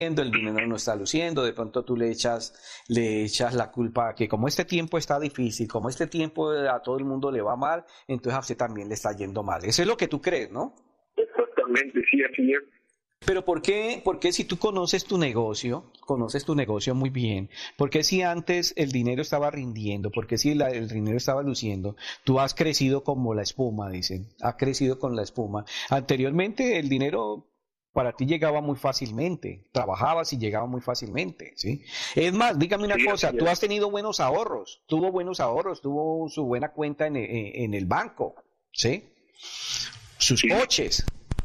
el dinero no está luciendo, de pronto tú le echas la culpa a que como este tiempo está difícil, como este tiempo a todo el mundo le va mal, entonces a usted también le está yendo mal. Eso es lo que tú crees, ¿no? Exactamente, sí, así es. Pero por qué si tú conoces tu negocio muy bien, por qué si antes el dinero estaba rindiendo, por qué si el dinero estaba luciendo, tú has crecido como la espuma, dicen, has crecido con la espuma. Anteriormente el dinero para ti llegaba muy fácilmente, trabajabas y llegaba muy fácilmente, ¿sí? Es más, dígame una Sí, cosa, así tú es. has tenido buenos ahorros, tuvo su buena cuenta en el banco, ¿sí? Sus Sí, coches.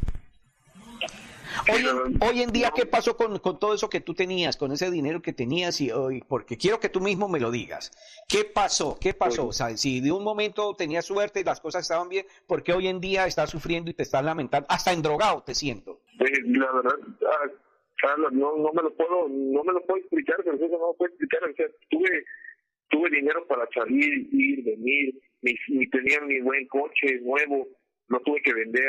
sí, la verdad, Hoy en día, no, ¿qué pasó con todo eso que tú tenías, con ese dinero que tenías? Y hoy, porque quiero que tú mismo me lo digas. ¿Qué pasó? ¿Qué pues, pasó? O sea, si de un momento tenías suerte y las cosas estaban bien, ¿por qué hoy en día estás sufriendo y te estás lamentando? Hasta endrogado te siento. la verdad, Carlos, no me lo puedo explicar, pero eso no lo puedo explicar. O sea, tuve dinero para salir, ir, venir, ni tenía mi buen coche nuevo, no tuve que vender,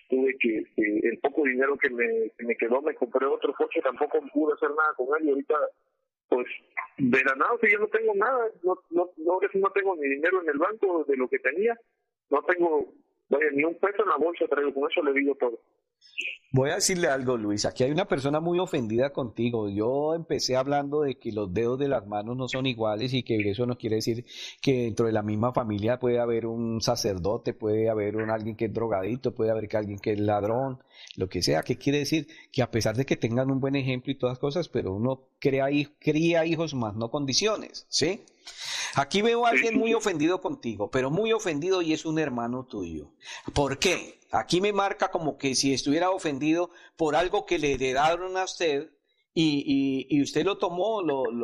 el poco dinero que me quedó, me compré otro coche, tampoco pude hacer nada con él, y ahorita, pues, de la nada, que yo no tengo nada, no tengo ni dinero en el banco de lo que tenía, no tengo, vaya, ni un peso en la bolsa traigo, con eso le digo todo. Voy a decirle algo, Luis. Aquí hay una persona muy ofendida contigo. Yo empecé hablando de que los dedos de las manos no son iguales y que eso no quiere decir que dentro de la misma familia puede haber un sacerdote, puede haber alguien que es drogadito, puede haber que alguien que es ladrón, lo que sea. ¿Qué quiere decir? Que a pesar de que tengan un buen ejemplo y todas cosas, pero uno cría hijos más, no condiciones, ¿sí? Aquí veo a Sí, alguien sí, muy sí. ofendido contigo, pero muy ofendido y es un hermano tuyo. ¿Por qué? Aquí me marca como que si estuviera ofendido por algo que le heredaron a usted y usted lo tomó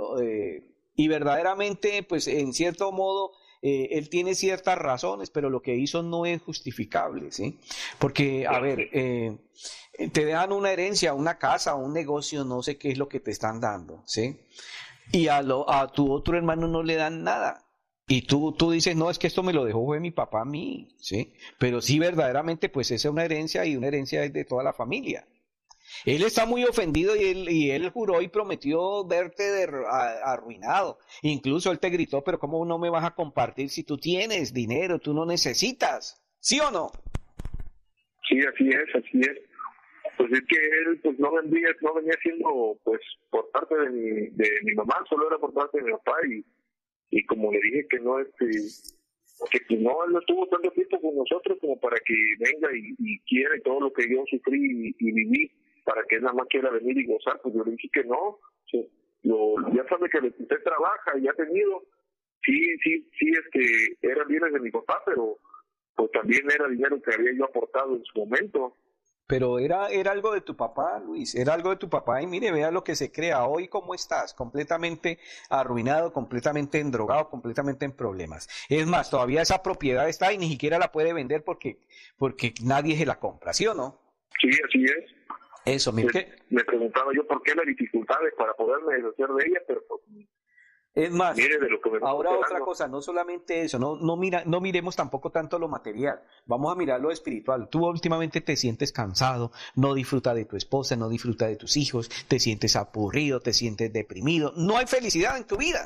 y verdaderamente, pues en cierto modo, él tiene ciertas razones, pero lo que hizo no es justificable, ¿sí? Porque, a ver, te dan una herencia, una casa, un negocio, no sé qué es lo que te están dando, ¿sí? Y a tu otro hermano no le dan nada. Y tú dices, no, es que esto me lo dejó fue mi papá a mí, ¿sí? Pero sí, verdaderamente, pues esa es una herencia y una herencia es de toda la familia. Él está muy ofendido y él juró y prometió verte arruinado. Incluso él te gritó, pero ¿cómo no me vas a compartir si tú tienes dinero, tú no necesitas? ¿Sí o no? Sí, así es. Pues es que él pues no venía siendo pues por parte de mi mamá, solo era por parte de mi papá y como le dije que no que pues, no, él no estuvo tanto tiempo con nosotros como para que venga y quiera y todo lo que yo sufrí y viví para que él nada más quiera venir y gozar, pues yo le dije que no, sí, ya sabe que usted trabaja y ha tenido, sí eran bienes de mi papá, pero pues también era dinero que había yo aportado en su momento. Pero era algo de tu papá, Luis, era algo de tu papá y mire, vea lo que se crea hoy, cómo estás, completamente arruinado, completamente endrogado, completamente en problemas. Es más, todavía esa propiedad está y ni siquiera la puede vender porque nadie se la compra, ¿sí o no? Sí, así es. Eso, mire, Me preguntaba yo por qué las dificultades para poderme deshacer de ella, pero pues, es más, mire de lo que me está ahora otra quedando. cosa, no solamente eso, no miremos tampoco tanto lo material, vamos a mirar lo espiritual. Tú últimamente te sientes cansado, no disfrutas de tu esposa, no disfrutas de tus hijos, te sientes aburrido, te sientes deprimido, no hay felicidad en tu vida.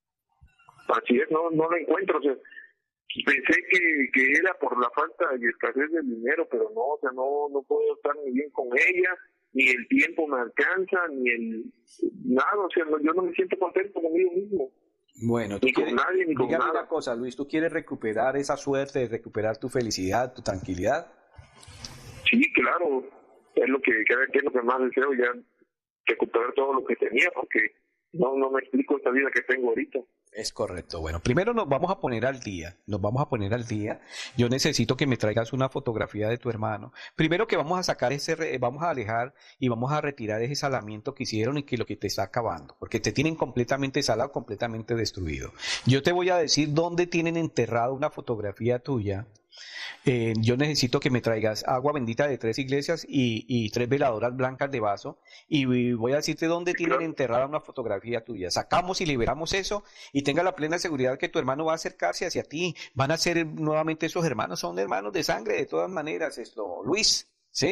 Así es, no la encuentro. O sea, pensé que era por la falta y escasez del dinero, pero no, o sea, no puedo estar ni bien con ella, ni el tiempo me alcanza, nada, o sea, yo no me siento contento conmigo mismo, Bueno, ni con nadie, ni con dígame una nada. cosa, Luis, ¿tú quieres recuperar esa suerte, recuperar tu felicidad, tu tranquilidad? Sí, claro, que es lo que más deseo ya, recuperar todo lo que tenía, porque no me explico esta vida que tengo ahorita. Es correcto. Bueno, primero nos vamos a poner al día. Nos vamos a poner al día. Yo necesito que me traigas una fotografía de tu hermano. Primero que vamos a sacar vamos a alejar y vamos a retirar ese salamiento que hicieron y que lo que te está acabando, porque te tienen completamente salado, completamente destruido. Yo te voy a decir dónde tienen enterrado una fotografía tuya. Yo necesito que me traigas agua bendita de 3 iglesias y 3 veladoras blancas de vaso y voy a decirte dónde Sí, tienen claro. enterrada una fotografía tuya. Sacamos y liberamos eso y tenga la plena seguridad que tu hermano va a acercarse hacia ti. Van a ser nuevamente esos hermanos, son hermanos de sangre de todas maneras, esto, Luis, ¿sí?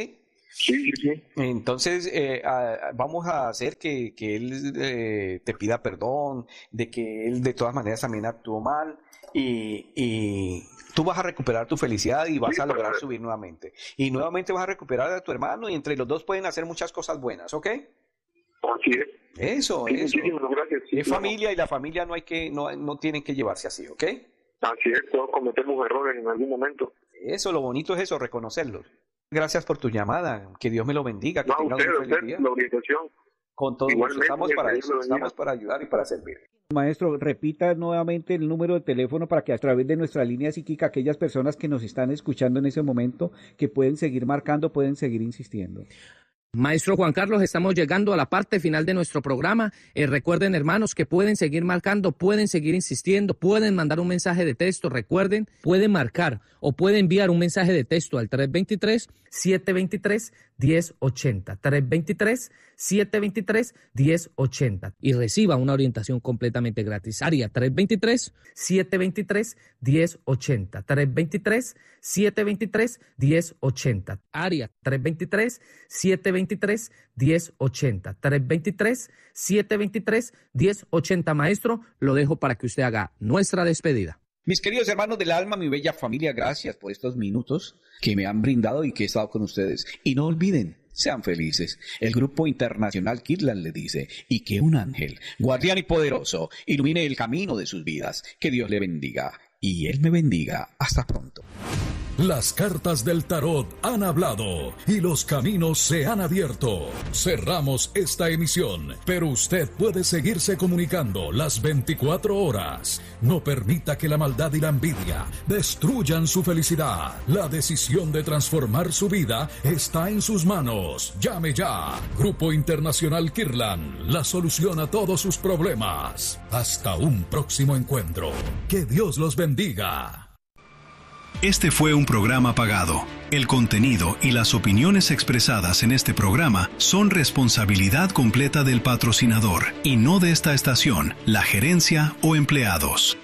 Sí. Entonces, vamos a hacer que él te pida perdón, de que él de todas maneras también actuó mal y tú vas a recuperar tu felicidad y vas a lograr subir nuevamente. Y nuevamente vas a recuperar a tu hermano y entre los dos pueden hacer muchas cosas buenas, ¿ok? Así es. Eso. Muchísimas gracias. Sí, es familia y la familia no tienen que llevarse así, ¿ok? Así es, todos cometemos errores en algún momento. Eso, lo bonito es eso, reconocerlos. Gracias por tu llamada, que Dios me lo bendiga, que tengas un feliz día. La orientación. Con todo gusto, estamos para eso, estamos para ayudar y para servir. Maestro, repita nuevamente el número de teléfono para que a través de nuestra línea psíquica aquellas personas que nos están escuchando en ese momento, que pueden seguir marcando, pueden seguir insistiendo. Maestro Juan Carlos, estamos llegando a la parte final de nuestro programa. Recuerden, hermanos, que pueden seguir marcando, pueden seguir insistiendo, pueden mandar un mensaje de texto. Recuerden, pueden marcar o pueden enviar un mensaje de texto al 323-723-1080. 323-723-1080. Y reciba una orientación completamente gratis. Área 323-723-1080. 323-723-1080. Área 323-723-1080. 323-723-1080. Maestro, lo dejo para que usted haga nuestra despedida. Mis queridos hermanos del alma, mi bella familia, gracias por estos minutos que me han brindado y que he estado con ustedes. Y no olviden, sean felices. El Grupo Internacional Kirtland le dice, y que un ángel, guardián y poderoso, ilumine el camino de sus vidas. Que Dios le bendiga y Él me bendiga. Hasta pronto. Las cartas del tarot han hablado y los caminos se han abierto. Cerramos esta emisión, pero usted puede seguirse comunicando las 24 horas. No permita que la maldad y la envidia destruyan su felicidad. La decisión de transformar su vida está en sus manos. Llame ya. Grupo Internacional Kirtland, la solución a todos sus problemas. Hasta un próximo encuentro. Que Dios los bendiga. Este fue un programa pagado. El contenido y las opiniones expresadas en este programa son responsabilidad completa del patrocinador y no de esta estación, la gerencia o empleados.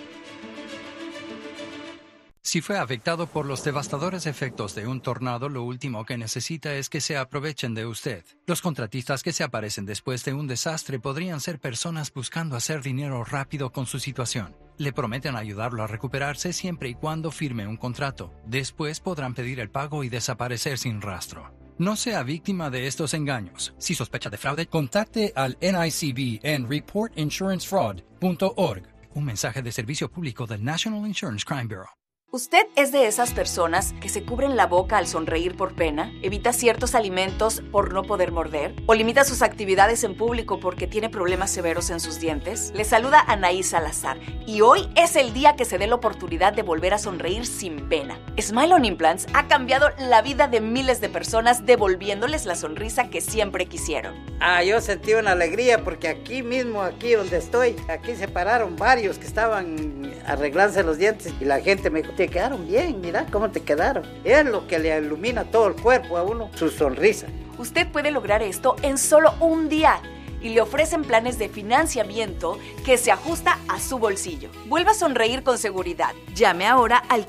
Si fue afectado por los devastadores efectos de un tornado, lo último que necesita es que se aprovechen de usted. Los contratistas que se aparecen después de un desastre podrían ser personas buscando hacer dinero rápido con su situación. Le prometen ayudarlo a recuperarse siempre y cuando firme un contrato. Después podrán pedir el pago y desaparecer sin rastro. No sea víctima de estos engaños. Si sospecha de fraude, contacte al NICB en reportinsurancefraud.org. Un mensaje de servicio público del National Insurance Crime Bureau. ¿Usted es de esas personas que se cubren la boca al sonreír por pena, evita ciertos alimentos por no poder morder, o limita sus actividades en público porque tiene problemas severos en sus dientes? Le saluda Anaí Salazar y hoy es el día que se dé la oportunidad de volver a sonreír sin pena. Smile on Implants ha cambiado la vida de miles de personas devolviéndoles la sonrisa que siempre quisieron. Yo sentí una alegría porque aquí donde estoy, aquí se pararon varios que estaban arreglándose los dientes y la gente me dijo, te quedaron bien, mira cómo te quedaron. Es lo que le ilumina todo el cuerpo a uno, su sonrisa. Usted puede lograr esto en solo un día y le ofrecen planes de financiamiento que se ajusta a su bolsillo. Vuelva a sonreír con seguridad. Llame ahora al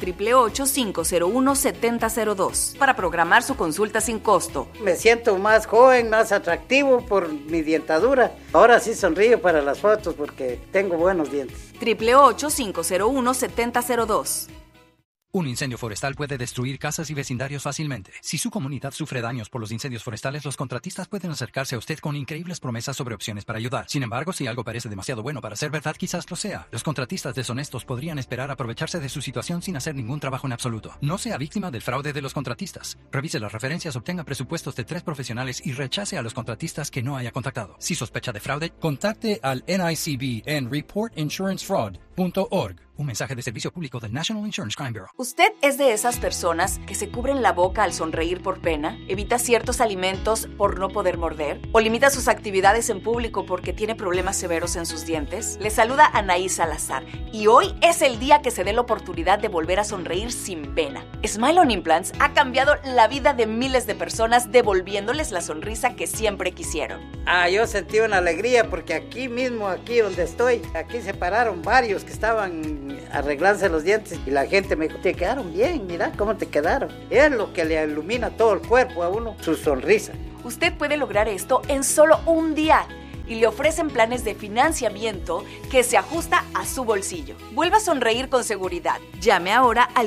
888-501-7002 para programar su consulta sin costo. Me siento más joven, más atractivo por mi dentadura. Ahora sí sonrío para las fotos porque tengo buenos dientes. 888-501-7002. Un incendio forestal puede destruir casas y vecindarios fácilmente. Si su comunidad sufre daños por los incendios forestales, los contratistas pueden acercarse a usted con increíbles promesas sobre opciones para ayudar. Sin embargo, si algo parece demasiado bueno para ser verdad, quizás lo sea. Los contratistas deshonestos podrían esperar aprovecharse de su situación sin hacer ningún trabajo en absoluto. No sea víctima del fraude de los contratistas. Revise las referencias, obtenga presupuestos de 3 profesionales y rechace a los contratistas que no haya contactado. Si sospecha de fraude, contacte al NICB en reportinsurancefraud.org. Un mensaje de servicio público del National Insurance Crime Bureau. ¿Usted es de esas personas que se cubren la boca al sonreír por pena, evita ciertos alimentos por no poder morder, o limita sus actividades en público porque tiene problemas severos en sus dientes? Le saluda Anaí Salazar y hoy es el día que se dé la oportunidad de volver a sonreír sin pena. Smile on Implants ha cambiado la vida de miles de personas devolviéndoles la sonrisa que siempre quisieron. Yo sentí una alegría porque aquí donde estoy, aquí se pararon varios que estaban arreglarse los dientes y la gente me dijo, te quedaron bien, mira cómo te quedaron. Es lo que le ilumina todo el cuerpo a uno, su sonrisa. Usted puede lograr esto en solo un día y le ofrecen planes de financiamiento que se ajusta a su bolsillo. Vuelva a sonreír con seguridad. Llame ahora al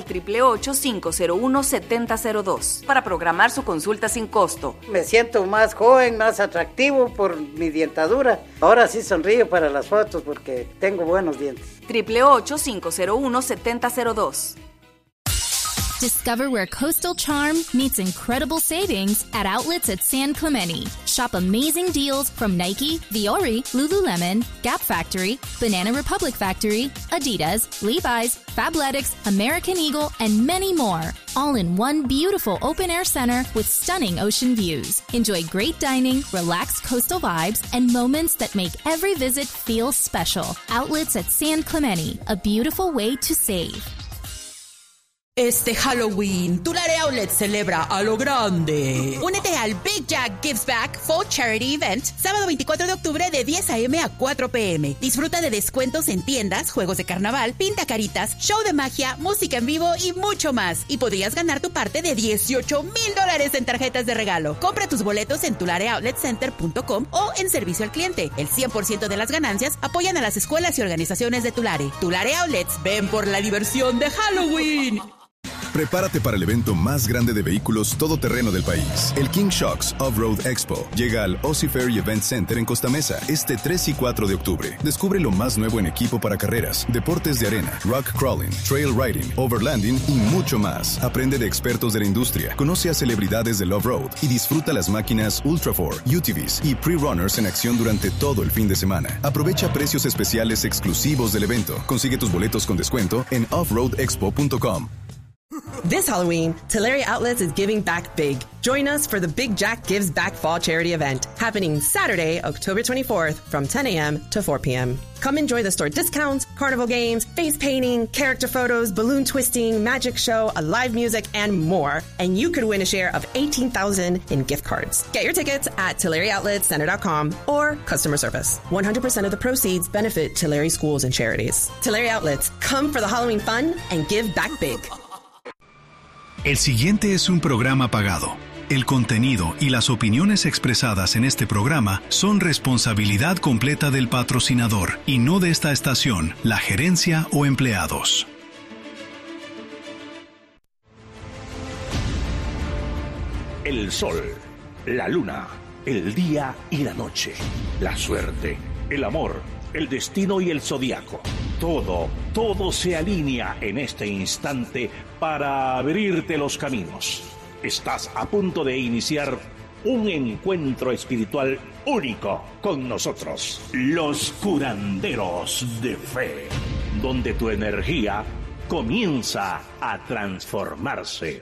888-501-7002 para programar su consulta sin costo. Me siento más joven, más atractivo por mi dientadura. Ahora sí sonrío para las fotos porque tengo buenos dientes. 888-501-7002. Discover where coastal charm meets incredible savings at outlets at San Clemente. Shop amazing deals from Nike, Viore, Lululemon, Gap Factory, Banana Republic Factory, Adidas, Levi's, Fabletics, American Eagle, and many more. All in one beautiful open-air center with stunning ocean views. Enjoy great dining, relaxed coastal vibes, and moments that make every visit feel special. Outlets at San Clemente, a beautiful way to save. Este Halloween, Tulare Outlet celebra a lo grande. Únete al Big Jack Gives Back Fall Charity Event, sábado 24 de octubre de 10 a.m. a 4 p.m. Disfruta de descuentos en tiendas, juegos de carnaval, pintacaritas, show de magia, música en vivo y mucho más. Y podrías ganar tu parte de $18,000 en tarjetas de regalo. Compra tus boletos en tulareoutletcenter.com o en servicio al cliente. El 100% de las ganancias apoyan a las escuelas y organizaciones de Tulare. Tulare Outlets, ven por la diversión de Halloween. Prepárate para el evento más grande de vehículos todoterreno del país. El King Shocks Off-Road Expo llega al Aussie Ferry Event Center en Costa Mesa este 3 y 4 de octubre. Descubre lo más nuevo en equipo para carreras, deportes de arena, rock crawling, trail riding, overlanding y mucho más. Aprende de expertos de la industria, conoce a celebridades del off-road y disfruta las máquinas Ultra 4, UTVs y pre-runners en acción durante todo el fin de semana. Aprovecha precios especiales exclusivos del evento. Consigue tus boletos con descuento en offroadexpo.com. This Halloween, Tulare Outlets is giving back big. Join us for the Big Jack Gives Back Fall Charity Event, happening Saturday, October 24th from 10 a.m. to 4 p.m. Come enjoy the store discounts, carnival games, face painting, character photos, balloon twisting, magic show, a live music, and more. And you could win a share of $18,000 in gift cards. Get your tickets at TulareOutletCenter.com or customer service. 100% of the proceeds benefit Tulare schools and charities. Tulare Outlets, come for the Halloween fun and give back big. El siguiente es un programa pagado. El contenido y las opiniones expresadas en este programa son responsabilidad completa del patrocinador y no de esta estación, la gerencia o empleados. El sol, la luna, el día y la noche, la suerte, el amor, el destino y el zodiaco. Todo se alinea en este instante para abrirte los caminos. Estás a punto de iniciar un encuentro espiritual único con nosotros, los curanderos de fe, donde tu energía comienza a transformarse.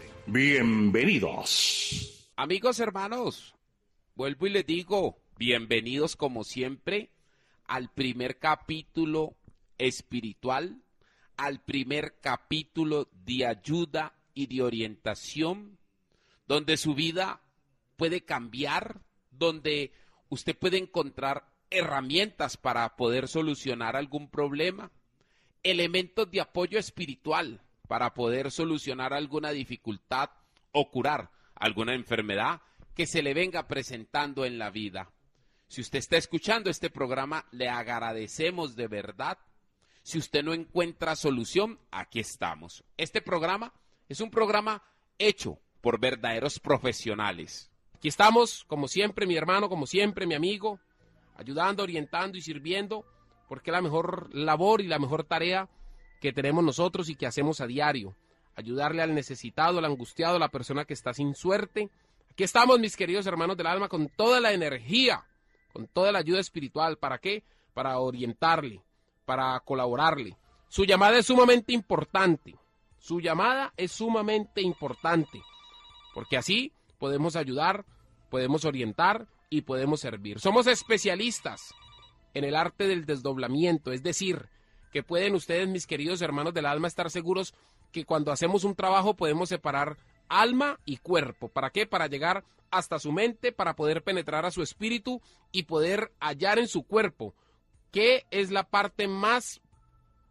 Bienvenidos. Amigos hermanos, vuelvo y les digo, bienvenidos como siempre al primer capítulo espiritual, al primer capítulo de ayuda y de orientación, donde su vida puede cambiar, donde usted puede encontrar herramientas para poder solucionar algún problema, elementos de apoyo espiritual para poder solucionar alguna dificultad o curar alguna enfermedad que se le venga presentando en la vida. Si usted está escuchando este programa, le agradecemos de verdad. Si usted no encuentra solución, aquí estamos. Este programa es un programa hecho por verdaderos profesionales. Aquí estamos, como siempre, mi hermano, como siempre, mi amigo, ayudando, orientando y sirviendo, porque es la mejor labor y la mejor tarea que tenemos nosotros y que hacemos a diario. Ayudarle al necesitado, al angustiado, a la persona que está sin suerte. Aquí estamos, mis queridos hermanos del alma, con toda la energía, con toda la ayuda espiritual. ¿Para qué? Para orientarle, para colaborarle. Su llamada es sumamente importante. Su llamada es sumamente importante, porque así podemos ayudar, podemos orientar y podemos servir. Somos especialistas en el arte del desdoblamiento, es decir, que pueden ustedes, mis queridos hermanos del alma, estar seguros que cuando hacemos un trabajo podemos separar alma y cuerpo. ¿Para qué? Para llegar hasta su mente, para poder penetrar a su espíritu y poder hallar en su cuerpo qué es la parte más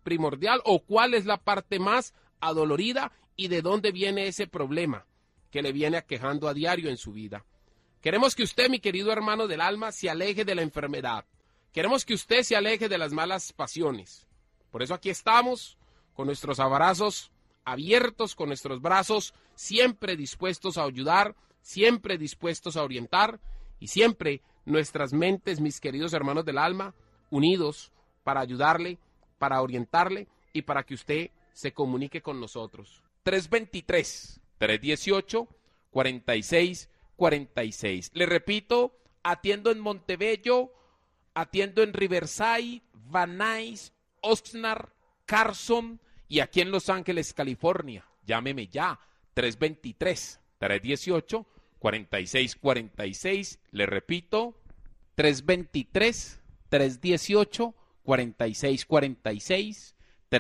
primordial o cuál es la parte más adolorida y de dónde viene ese problema que le viene aquejando a diario en su vida. Queremos que usted, mi querido hermano del alma, se aleje de la enfermedad. Queremos que usted se aleje de las malas pasiones. Por eso aquí estamos, con nuestros abrazos abiertos, con nuestros brazos siempre dispuestos a ayudar, siempre dispuestos a orientar y siempre nuestras mentes, mis queridos hermanos del alma, unidos para ayudarle, para orientarle y para que usted se comunique con nosotros. 323-318-4646. Le repito, atiendo en Montebello, atiendo en Riverside, Van Nuys, Oxnard, Carson y aquí en Los Ángeles, California. Llámeme ya, 323-318-4646. Le repito, 323-318-4646.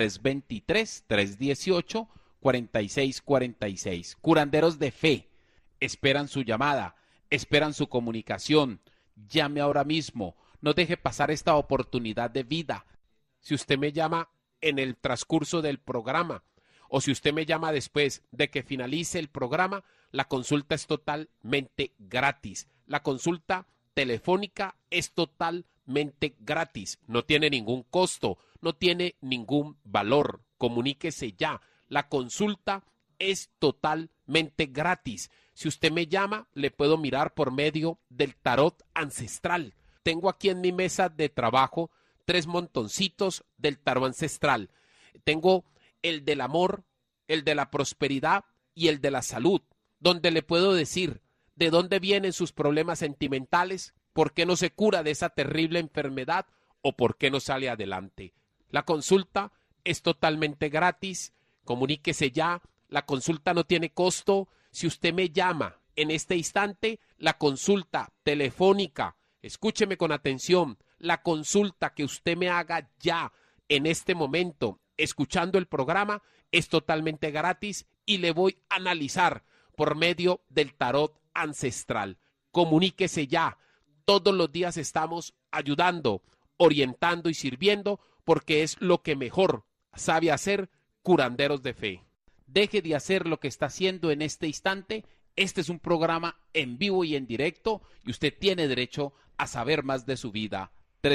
323-318-4646. Curanderos de fe, esperan su llamada, esperan su comunicación. Llame ahora mismo, no deje pasar esta oportunidad de vida. Si usted me llama en el transcurso del programa o si usted me llama después de que finalice el programa, la consulta es totalmente gratis. La consulta telefónica es totalmente gratis, no tiene ningún costo, no tiene ningún valor. Comuníquese ya. La consulta es totalmente gratis. Si usted me llama, le puedo mirar por medio del tarot ancestral. Tengo aquí en mi mesa de trabajo 3 montoncitos del tarot ancestral. Tengo el del amor, el de la prosperidad y el de la salud, donde le puedo decir de dónde vienen sus problemas sentimentales, por qué no se cura de esa terrible enfermedad o por qué no sale adelante. La consulta es totalmente gratis. Comuníquese ya. La consulta no tiene costo. Si usted me llama en este instante, la consulta telefónica, escúcheme con atención, la consulta que usted me haga ya en este momento, escuchando el programa, es totalmente gratis y le voy a analizar por medio del tarot ancestral. Comuníquese ya. Todos los días estamos ayudando, orientando y sirviendo porque es lo que mejor sabe hacer curanderos de fe. Deje de hacer lo que está haciendo en este instante. Este es un programa en vivo y en directo y usted tiene derecho a saber más de su vida.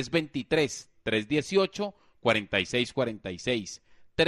323-318-4646.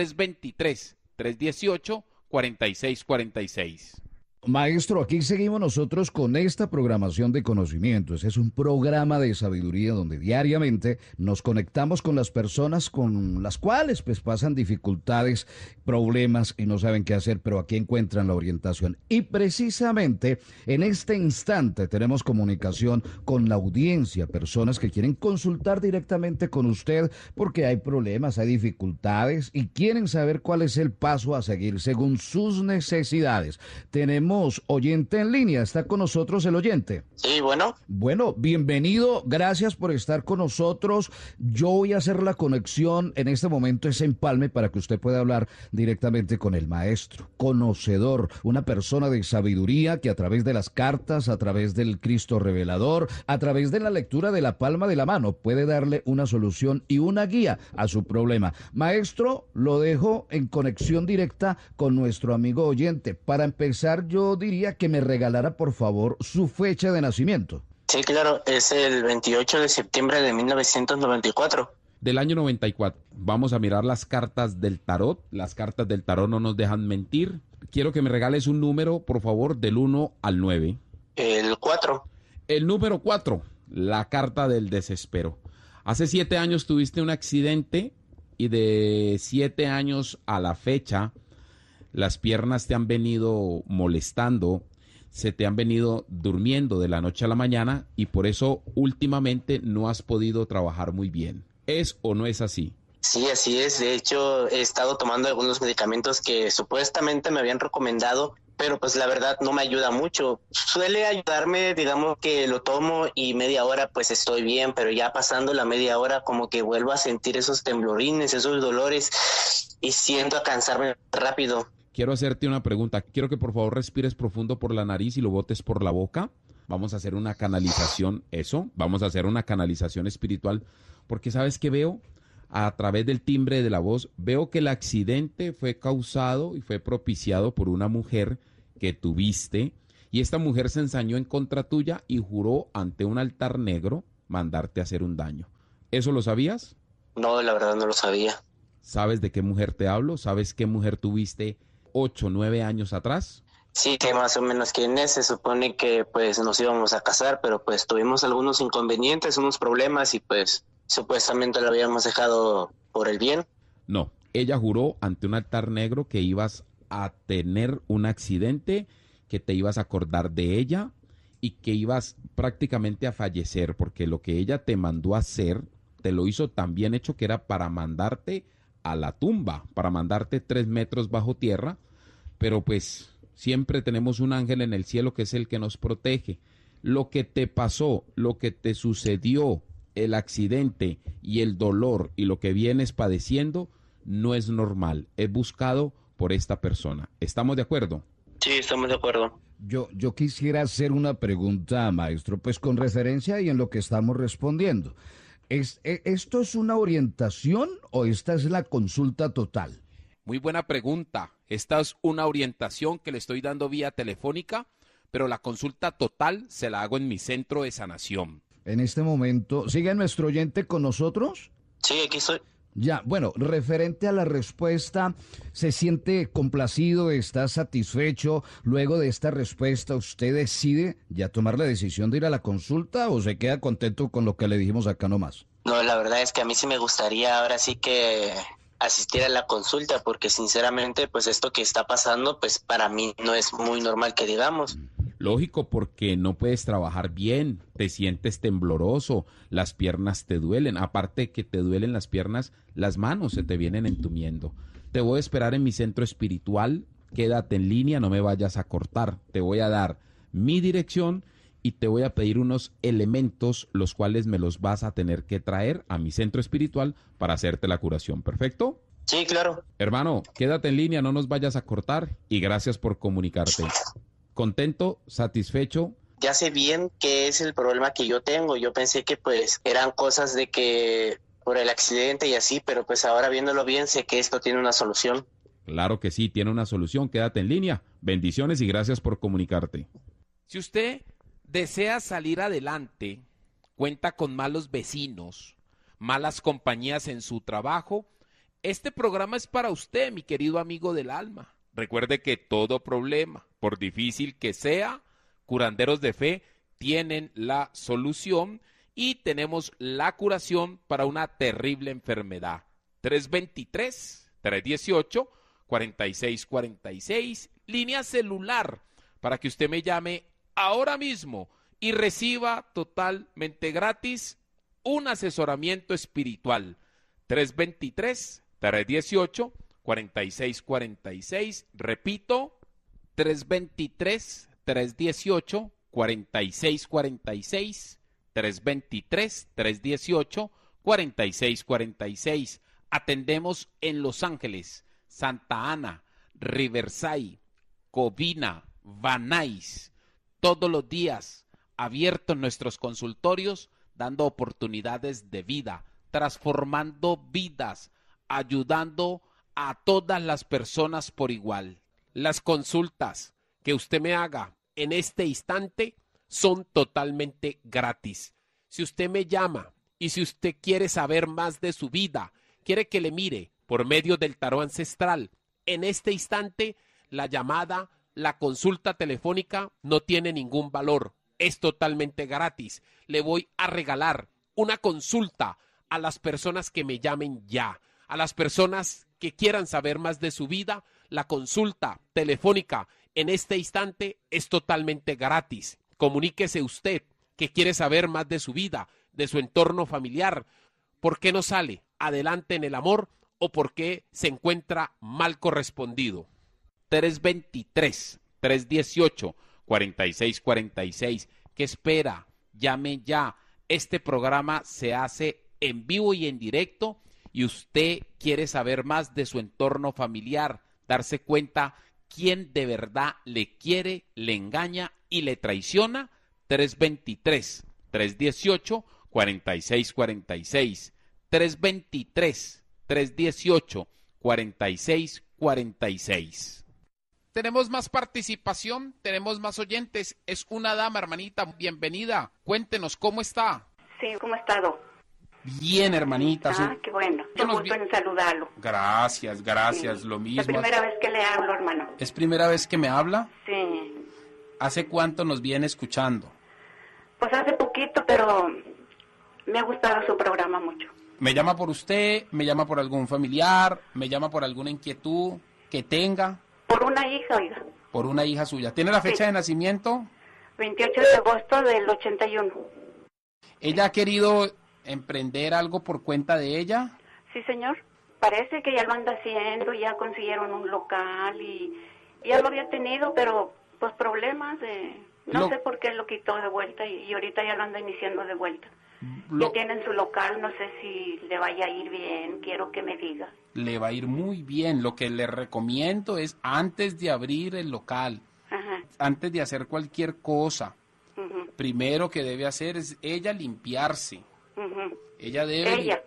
323-318-4646. Maestro, aquí seguimos nosotros con esta programación de conocimientos. Es un programa de sabiduría donde diariamente nos conectamos con las personas con las cuales pues pasan dificultades, problemas y no saben qué hacer, pero aquí encuentran la orientación. Y precisamente en este instante tenemos comunicación con la audiencia, personas que quieren consultar directamente con usted porque hay problemas, hay dificultades y quieren saber cuál es el paso a seguir según sus necesidades. Tenemos oyente en línea, ¿está con nosotros el oyente? Sí, bueno. Bueno, bienvenido, gracias por estar con nosotros. Yo voy a hacer la conexión en este momento, ese empalme para que usted pueda hablar directamente con el maestro, conocedor, una persona de sabiduría que a través de las cartas, a través del Cristo revelador, a través de la lectura de la palma de la mano, puede darle una solución y una guía a su problema. Maestro, lo dejo en conexión directa con nuestro amigo oyente. Para empezar, yo diría que me regalara, por favor, su fecha de nacimiento. Sí, claro, es el 28 de septiembre de 1994. Del año 94. Vamos a mirar las cartas del tarot. Las cartas del tarot no nos dejan mentir. Quiero que me regales un número, por favor, del 1 al 9. El 4. El número 4, la carta del desespero. Hace 7 años tuviste un accidente y de 7 años a la fecha las piernas te han venido molestando, se te han venido durmiendo de la noche a la mañana y por eso últimamente no has podido trabajar muy bien. ¿Es o no es así? Sí, así es. De hecho, he estado tomando algunos medicamentos que supuestamente me habían recomendado, pero pues la verdad no me ayuda mucho. Suele ayudarme, digamos que lo tomo y media hora pues estoy bien, pero ya pasando la media hora como que vuelvo a sentir esos temblorines, esos dolores y siento a cansarme rápido. Quiero hacerte una pregunta. Quiero que por favor respires profundo por la nariz y lo botes por la boca. Vamos a hacer una canalización, vamos a hacer una canalización espiritual, porque ¿sabes qué veo? a través del timbre de la voz, veo que el accidente fue causado y fue propiciado por una mujer que tuviste, y esta mujer se ensañó en contra tuya y juró ante un altar negro mandarte a hacer un daño. ¿Eso lo sabías? No, la verdad no lo sabía. ¿Sabes de qué mujer te hablo? ¿Sabes qué mujer tuviste 8, 9 años atrás? Sí, que más o menos quién es. Se supone que pues nos íbamos a casar, pero pues tuvimos algunos inconvenientes, unos problemas y pues supuestamente lo habíamos dejado por el bien. No, ella juró ante un altar negro que ibas a tener un accidente, que te ibas a acordar de ella y que ibas prácticamente a fallecer, porque lo que ella te mandó a hacer, te lo hizo tan bien hecho que era para mandarte a la tumba, para mandarte 3 metros bajo tierra, pero pues siempre tenemos un ángel en el cielo que es el que nos protege. Lo que te pasó, lo que te sucedió, el accidente y el dolor y lo que vienes padeciendo no es normal, es buscado por esta persona. ¿Estamos de acuerdo? Sí, estamos de acuerdo. Yo quisiera hacer una pregunta, maestro, pues con referencia y en lo que estamos respondiendo. ¿Esto es una orientación o esta es la consulta total? Muy buena pregunta. Esta es una orientación que le estoy dando vía telefónica, pero la consulta total se la hago en mi centro de sanación. En este momento, ¿sigue nuestro oyente con nosotros? Sí, aquí estoy. Ya, bueno, referente a la respuesta, ¿se siente complacido, está satisfecho? Luego de esta respuesta, ¿usted decide ya tomar la decisión de ir a la consulta o se queda contento con lo que le dijimos acá nomás? No, la verdad es que a mí sí me gustaría ahora sí que asistir a la consulta, porque sinceramente pues esto que está pasando pues para mí no es muy normal que digamos. Lógico, porque no puedes trabajar bien, te sientes tembloroso, las piernas te duelen, aparte que te duelen las piernas, las manos se te vienen entumiendo. Te voy a esperar en mi centro espiritual, quédate en línea, no me vayas a cortar, te voy a dar mi dirección y te voy a pedir unos elementos, los cuales me los vas a tener que traer a mi centro espiritual para hacerte la curación, ¿perfecto? Sí, claro. Hermano, quédate en línea, no nos vayas a cortar y gracias por comunicarte. ¿Contento? ¿Satisfecho? Ya sé bien qué es el problema que yo tengo. Yo pensé que pues eran cosas de que por el accidente y así, pero pues ahora viéndolo bien sé que esto tiene una solución. Claro que sí, tiene una solución. Quédate en línea. Bendiciones y gracias por comunicarte. Si usted desea salir adelante, cuenta con malos vecinos, malas compañías en su trabajo, este programa es para usted, mi querido amigo del alma. Recuerde que todo problema, por difícil que sea, curanderos de fe tienen la solución y tenemos la curación para una terrible enfermedad. 323-318-4646, línea celular, para que usted me llame ahora mismo y reciba totalmente gratis un asesoramiento espiritual. 323-318-4646, repito, 323-318-4646, 323-318-4646. Atendemos en Los Ángeles, Santa Ana, Riverside, Covina, Van Nuys, todos los días abiertos nuestros consultorios, dando oportunidades de vida, transformando vidas, ayudando a todas las personas por igual. Las consultas que usted me haga en este instante son totalmente gratis. Si usted me llama y si usted quiere saber más de su vida, quiere que le mire por medio del tarot ancestral, en este instante la llamada, la consulta telefónica no tiene ningún valor, es totalmente gratis. Le voy a regalar una consulta a las personas que me llamen ya, a las personas que quieran saber más de su vida. La consulta telefónica en este instante es totalmente gratis. Comuníquese usted que quiere saber más de su vida, de su entorno familiar, por qué no sale adelante en el amor o por qué se encuentra mal correspondido. 323-318-4646. ¿Qué espera? Llame ya. Este programa se hace en vivo y en directo y usted quiere saber más de su entorno familiar, darse cuenta quién de verdad le quiere, le engaña y le traiciona. 323-318-4646. 323-318-4646. Tenemos más participación, tenemos más oyentes. Es una dama, hermanita, bienvenida. Cuéntenos, ¿cómo está? Sí, ¿cómo ha estado? Bien, hermanita. Qué bueno. Yo gusto en saludarlo. Gracias, sí. Lo mismo. Es la primera vez que le hablo, hermano. ¿Es primera vez que me habla? Sí. ¿Hace cuánto nos viene escuchando? Pues hace poquito, pero me ha gustado su programa mucho. ¿Me llama por usted? ¿Me llama por algún familiar? ¿Me llama por alguna inquietud que tenga? Por una hija, oiga. Por una hija suya. ¿Tiene la fecha de nacimiento? 28 de agosto del 81. ¿Ella ha querido emprender algo por cuenta de ella? Sí, señor. Parece que ya lo anda haciendo, ya consiguieron un local y ya lo había tenido, pero pues problemas de... No sé por qué lo quitó de vuelta y ahorita ya lo anda iniciando de vuelta. Ya tienen su local, no sé si le vaya a ir bien, quiero que me diga. Le va a ir muy bien. Lo que le recomiendo es antes de abrir el local, antes de hacer cualquier cosa, primero que debe hacer es ella limpiarse. Ella debe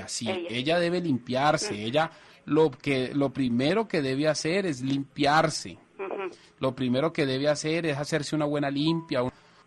limpiarse. Ella lo primero que debe hacer es limpiarse. Lo primero que debe hacer es hacerse una buena limpia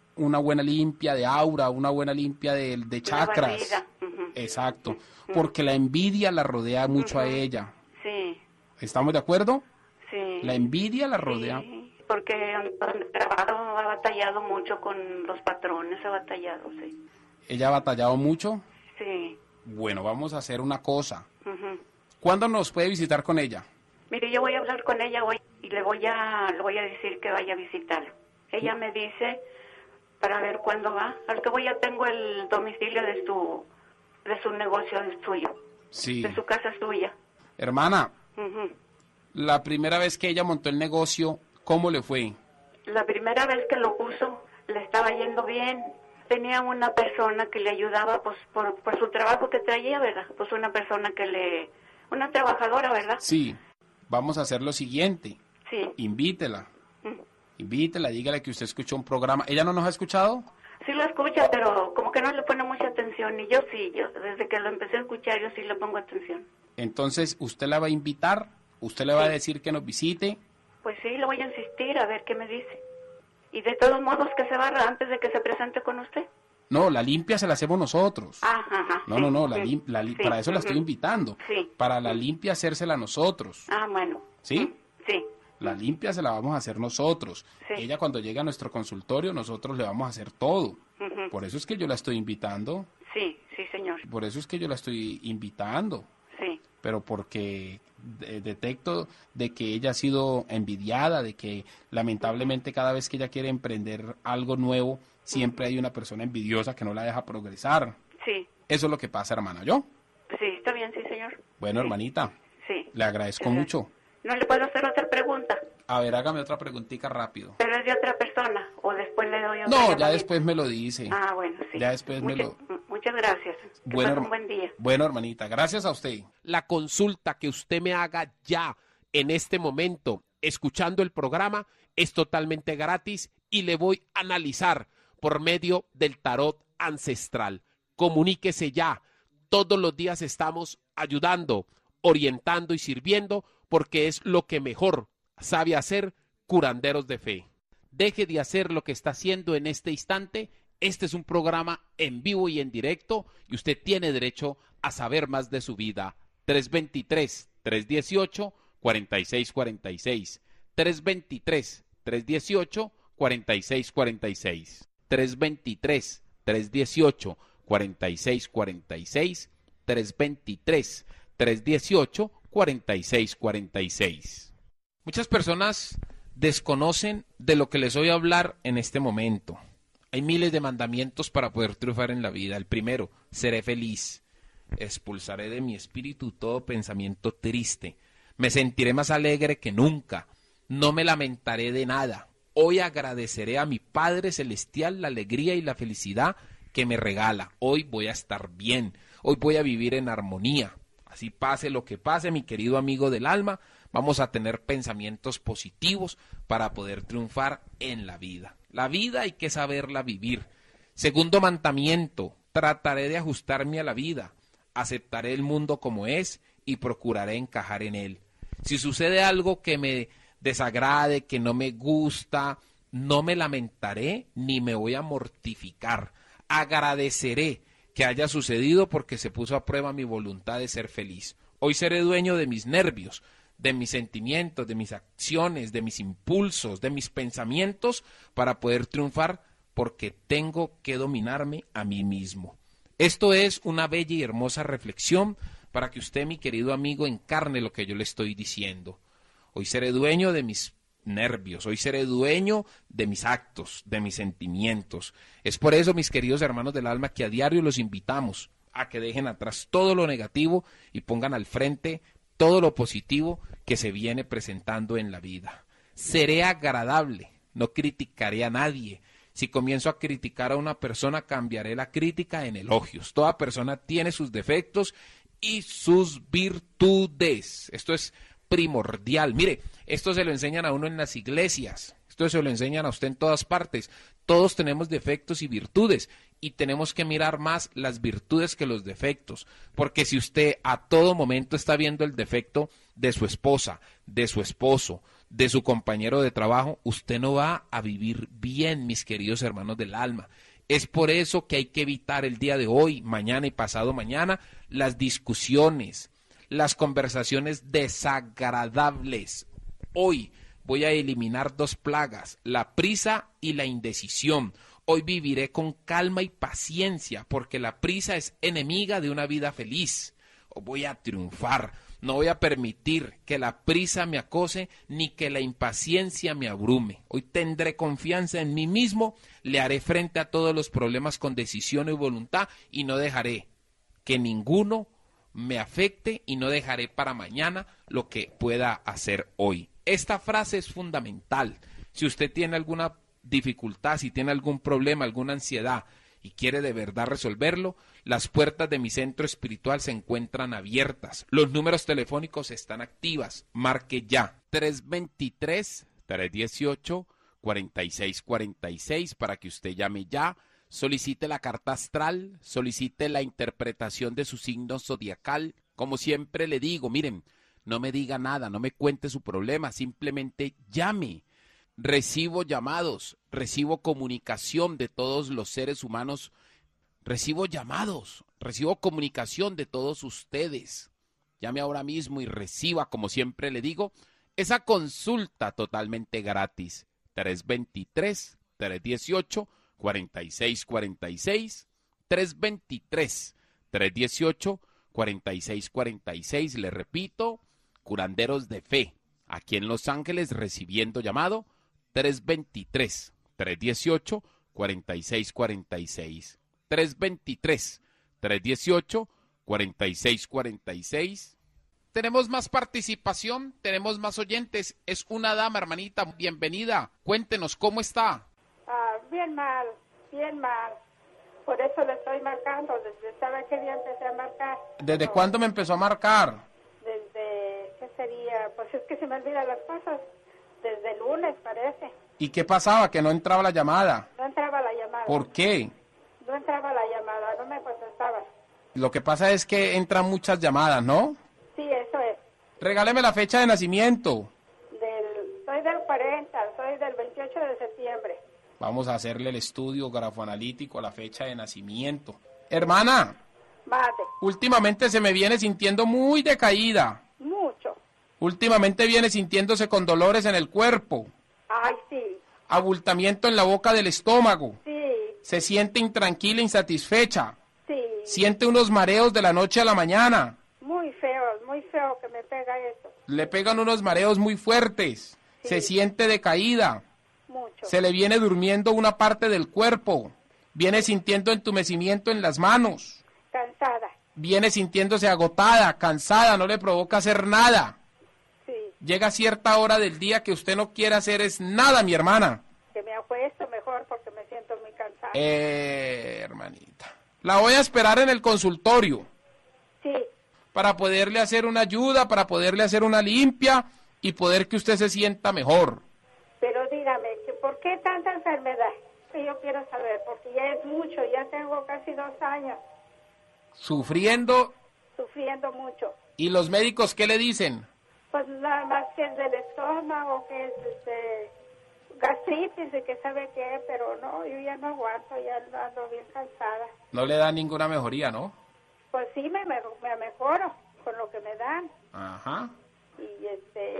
de aura, una buena limpia de chakras. Exacto, porque la envidia la rodea mucho a ella. Sí. ¿Estamos de acuerdo? Sí. La envidia la rodea. Sí, porque donde trabajo ha batallado mucho con los patrones, ha batallado, sí. ¿Ella ha batallado mucho? Sí. Bueno, vamos a hacer una cosa. ¿Cuándo nos puede visitar con ella? Mire, yo voy a hablar con ella hoy y le voy a decir que vaya a visitarlo. Ella me dice para ver cuándo va. Al cabo ya tengo el domicilio de su negocio, es suyo. Sí. De su casa es suya. Hermana, la primera vez que ella montó el negocio, ¿cómo le fue? La primera vez que lo puso, le estaba yendo bien. Tenía una persona que le ayudaba pues por su trabajo que traía, ¿verdad? Pues una persona una trabajadora, ¿verdad? Sí. Vamos a hacer lo siguiente. Sí. Invítela, dígale que usted escuchó un programa. ¿Ella no nos ha escuchado? Sí lo escucha, pero como que no le pone mucha atención. Y yo desde que lo empecé a escuchar, yo sí le pongo atención. Entonces, ¿usted la va a invitar? ¿Usted le va a decir que nos visite? Pues sí, le voy a insistir a ver qué me dice. Y de todos modos que se barra antes de que se presente con usted. No, la limpia se la hacemos nosotros. No, para eso la estoy invitando. Sí. Para la limpia hacérsela nosotros. Bueno. ¿Sí? Sí. La limpia se la vamos a hacer nosotros. Sí. Ella cuando llegue a nuestro consultorio, nosotros le vamos a hacer todo. Por eso es que yo la estoy invitando. Sí, señor. Por eso es que yo la estoy invitando. Sí. Pero porque detecto de que ella ha sido envidiada, de que lamentablemente cada vez que ella quiere emprender algo nuevo, siempre hay una persona envidiosa que no la deja progresar. Sí. Eso es lo que pasa, hermana, ¿yo? Sí, está bien, sí, señor. Bueno, hermanita. Sí. Le agradezco mucho. ¿No le puedo hacer otra pregunta? A ver, hágame otra preguntita rápido. ¿Pero es de otra persona o después le doy otra? No, ya después me lo dice. Bueno, sí. Ya después Muchas gracias. Bueno, un buen día. Bueno, hermanita, gracias a usted. La consulta que usted me haga ya, en este momento, escuchando el programa, es totalmente gratis y le voy a analizar por medio del tarot ancestral. Comuníquese ya. Todos los días estamos ayudando, orientando y sirviendo porque es lo que mejor sabe hacer curanderos de fe. Deje de hacer lo que está haciendo en este instante. Este es un programa en vivo y en directo y usted tiene derecho a saber más de su vida. 323-318-4646. 323-318-4646. 323-318-4646. 323-318-4646. Muchas personas desconocen de lo que les voy a hablar en este momento. Hay miles de mandamientos para poder triunfar en la vida. El primero, seré feliz. Expulsaré de mi espíritu todo pensamiento triste. Me sentiré más alegre que nunca. No me lamentaré de nada. Hoy agradeceré a mi Padre Celestial la alegría y la felicidad que me regala. Hoy voy a estar bien. Hoy voy a vivir en armonía. Así pase lo que pase, mi querido amigo del alma, vamos a tener pensamientos positivos para poder triunfar en la vida. La vida hay que saberla vivir. Segundo mandamiento, trataré de ajustarme a la vida. aceptaré el mundo como es y procuraré encajar en él. Si sucede algo que me desagrade, que no me gusta, no me lamentaré ni me voy a mortificar. Agradeceré que haya sucedido porque se puso a prueba mi voluntad de ser feliz. Hoy seré dueño de mis nervios, de mis sentimientos, de mis acciones, de mis impulsos, de mis pensamientos para poder triunfar porque tengo que dominarme a mí mismo. Esto es una bella y hermosa reflexión para que usted, mi querido amigo, encarne lo que yo le estoy diciendo. Hoy seré dueño de mis nervios, hoy seré dueño de mis actos, de mis sentimientos. Es por eso, mis queridos hermanos del alma, que a diario los invitamos a que dejen atrás todo lo negativo y pongan al frente todo lo positivo que se viene presentando en la vida. Seré agradable, no criticaré a nadie. Si comienzo a criticar a una persona, cambiaré la crítica en elogios. Toda persona tiene sus defectos y sus virtudes. Esto es primordial. Mire, esto se lo enseñan a uno en las iglesias. Esto se lo enseñan a usted en todas partes. Todos tenemos defectos y virtudes y tenemos que mirar más las virtudes que los defectos. Porque si usted a todo momento está viendo el defecto de su esposa, de su esposo, de su compañero de trabajo, usted no va a vivir bien, mis queridos hermanos del alma. Es por eso que hay que evitar el día de hoy, mañana y pasado mañana, las discusiones, las conversaciones desagradables. Hoy voy a eliminar 2 plagas, la prisa y la indecisión. Hoy viviré con calma y paciencia, porque la prisa es enemiga de una vida feliz. Voy a triunfar. No voy a permitir que la prisa me acose ni que la impaciencia me abrume. Hoy tendré confianza en mí mismo, le haré frente a todos los problemas con decisión y voluntad y no dejaré que ninguno me afecte y no dejaré para mañana lo que pueda hacer hoy. Esta frase es fundamental. Si usted tiene alguna dificultad, si tiene algún problema, alguna ansiedad y quiere de verdad resolverlo, las puertas de mi centro espiritual se encuentran abiertas. Los números telefónicos están activas. Marque ya. 323-318-4646 para que usted llame ya. Solicite la carta astral, solicite la interpretación de su signo zodiacal. Como siempre le digo, miren, no me diga nada, no me cuente su problema, simplemente llame. Recibo llamados, recibo comunicación de todos los seres humanos, recibo llamados, recibo comunicación de todos ustedes. Llame ahora mismo y reciba, como siempre le digo, esa consulta totalmente gratis. 323-318-4646, 323-318-4646, le repito, curanderos de fe, aquí en Los Ángeles recibiendo llamado, 323-318-4646, 323-318-4646. Tenemos más participación, tenemos más oyentes. Es una dama, hermanita, bienvenida. Cuéntenos, ¿cómo está? Bien mal, bien mal. Por eso le estoy marcando. ¿Desde sabe qué día empecé a marcar? ¿Desde cuándo me empezó a marcar? Desde, ¿qué sería? Pues es que se me olvidan las cosas. Desde el lunes, parece. ¿Y qué pasaba? Que no entraba la llamada. No entraba la llamada. ¿Por qué? No entraba la llamada, no me contestaba. Lo que pasa es que entran muchas llamadas, ¿no? Sí, eso es. Regáleme la fecha de nacimiento. Soy del 40, soy del 28 de septiembre. Vamos a hacerle el estudio grafoanalítico a la fecha de nacimiento. Hermana. Mate. Últimamente se me viene sintiendo muy decaída. Mucho. Últimamente viene sintiéndose con dolores en el cuerpo. Ay, sí. Abultamiento en la boca del estómago. Sí. Se siente intranquila, insatisfecha. Sí. Siente unos mareos de la noche a la mañana. Muy feo que me pega eso. Le pegan unos mareos muy fuertes. Sí. Se siente decaída. Mucho. Se le viene durmiendo una parte del cuerpo. Viene sintiendo entumecimiento en las manos. Cansada. Viene sintiéndose agotada, cansada, no le provoca hacer nada. Sí. Llega cierta hora del día que usted no quiere hacer es nada, mi hermana. Que me acuesto mejor porque me siento muy cansada. Hermanita. La voy a esperar en el consultorio. Sí. Para poderle hacer una ayuda, para poderle hacer una limpia y poder que usted se sienta mejor. Pero dígame, ¿por qué tanta enfermedad? Que yo quiero saber, porque ya es mucho, ya tengo casi 2 años. Sufriendo doliendo mucho. ¿Y los médicos qué le dicen? Pues nada más que es del estómago, que es gastritis y que sabe qué, pero no, yo ya no aguanto, ya ando bien cansada. No le da ninguna mejoría, ¿no? Pues sí, me mejoro con lo que me dan. Ajá. Y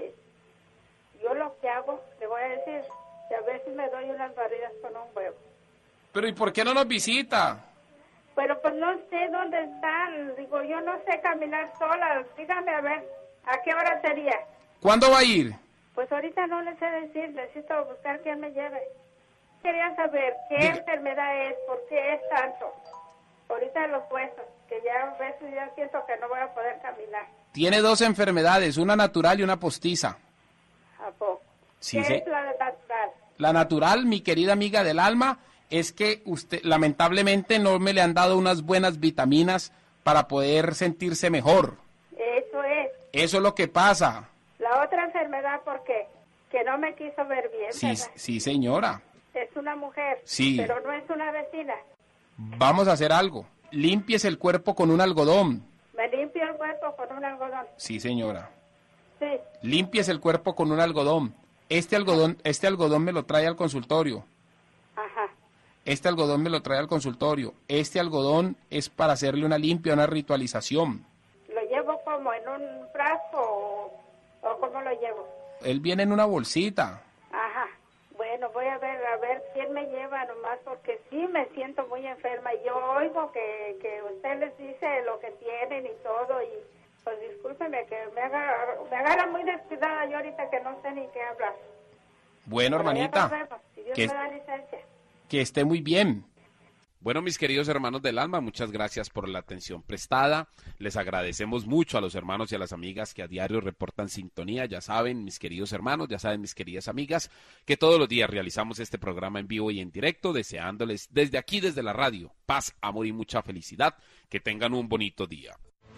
yo lo que hago, le voy a decir, que a veces me doy unas barridas con un huevo. Pero ¿y por qué no nos visita? Pero pues no sé dónde están, digo, yo no sé caminar sola, dígame a ver, ¿a qué hora sería? ¿Cuándo va a ir? Pues ahorita no les sé decir, necesito buscar quién me lleve. Quería saber qué enfermedad es, por qué es tanto. Ahorita los huesos, que ya a veces ya siento que no voy a poder caminar. Tiene 2 enfermedades, una natural y una postiza. ¿A poco? Sí, ¿Qué sí. es la natural? La natural, mi querida amiga del alma, es que usted lamentablemente no me le han dado unas buenas vitaminas para poder sentirse mejor. Eso es. Eso es lo que pasa. La otra enfermedad, ¿por qué? Que no me quiso ver bien, Sí, ¿verdad? sí, señora. Es una mujer, Sí. pero no es una vecina. Vamos a hacer algo. Límpiese el cuerpo con un algodón. Me limpio el cuerpo con un algodón. Sí, señora. Sí. Límpiese el cuerpo con un algodón. Este algodón me lo trae al consultorio. Ajá. Este algodón me lo trae al consultorio. Este algodón es para hacerle una limpia, una ritualización. ¿Lo llevo como en un frasco o cómo lo llevo? Él viene en una bolsita. Ajá. Bueno, voy a ver quién me lleva nomás porque sí me siento muy enferma. Yo oigo que usted les dice lo que tienen y todo y pues discúlpeme que me agarra muy descuidada yo ahorita que no sé ni qué hablar. Bueno, Pero ya hermanita, nos vemos, si Dios que, me da licencia. que esté muy bien. Bueno, mis queridos hermanos del alma, muchas gracias por la atención prestada. Les agradecemos mucho a los hermanos y a las amigas que a diario reportan sintonía. Ya saben, mis queridos hermanos, ya saben, mis queridas amigas, que todos los días realizamos este programa en vivo y en directo, deseándoles desde aquí, desde la radio, paz, amor y mucha felicidad. Que tengan un bonito día.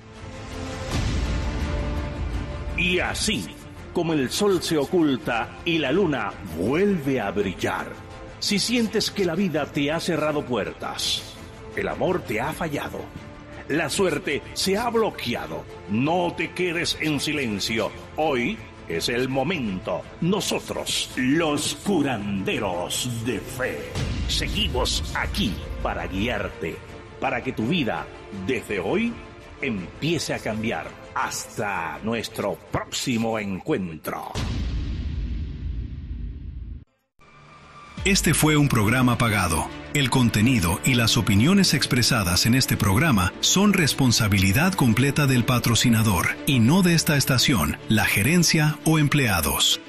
Y así, como el sol se oculta y la luna vuelve a brillar, si sientes que la vida te ha cerrado puertas, el amor te ha fallado, la suerte se ha bloqueado, no te quedes en silencio. Hoy es el momento. Nosotros, los curanderos de fe, seguimos aquí para guiarte, para que tu vida, desde hoy, empiece a cambiar. Hasta nuestro próximo encuentro. Este fue un programa pagado. El contenido y las opiniones expresadas en este programa son responsabilidad completa del patrocinador y no de esta estación, la gerencia o empleados.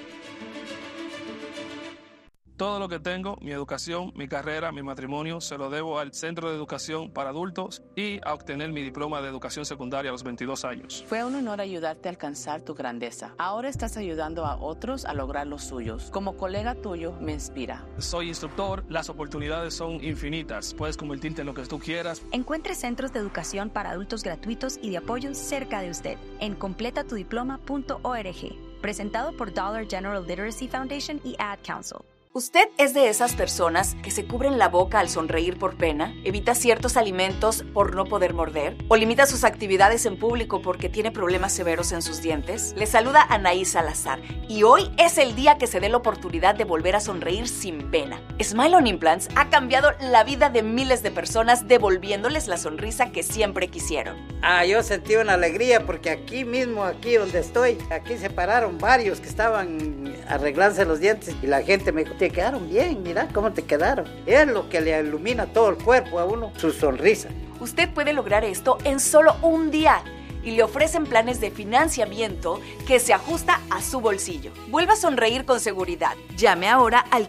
Todo lo que tengo, mi educación, mi carrera, mi matrimonio, se lo debo al Centro de Educación para Adultos y a obtener mi diploma de educación secundaria a los 22 años. Fue un honor ayudarte a alcanzar tu grandeza. Ahora estás ayudando a otros a lograr los suyos. Como colega tuyo, me inspira. Soy instructor, las oportunidades son infinitas. Puedes convertirte en lo que tú quieras. Encuentre centros de educación para adultos gratuitos y de apoyo cerca de usted en completatudiploma.org. Presentado por Dollar General Literacy Foundation y Ad Council. ¿Usted es de esas personas que se cubren la boca al sonreír por pena, evita ciertos alimentos por no poder morder, o limita sus actividades en público porque tiene problemas severos en sus dientes? Le saluda Anaí Salazar y hoy es el día que se dé la oportunidad de volver a sonreír sin pena. Smile on Implants ha cambiado la vida de miles de personas devolviéndoles la sonrisa que siempre quisieron. Yo sentí una alegría porque aquí mismo, aquí donde estoy, aquí se pararon varios que estaban arreglándose los dientes y la gente me dijo, te quedaron bien, mira cómo te quedaron. Es lo que le ilumina todo el cuerpo a uno, su sonrisa. Usted puede lograr esto en solo un día y le ofrecen planes de financiamiento que se ajusta a su bolsillo. Vuelva a sonreír con seguridad. Llame ahora al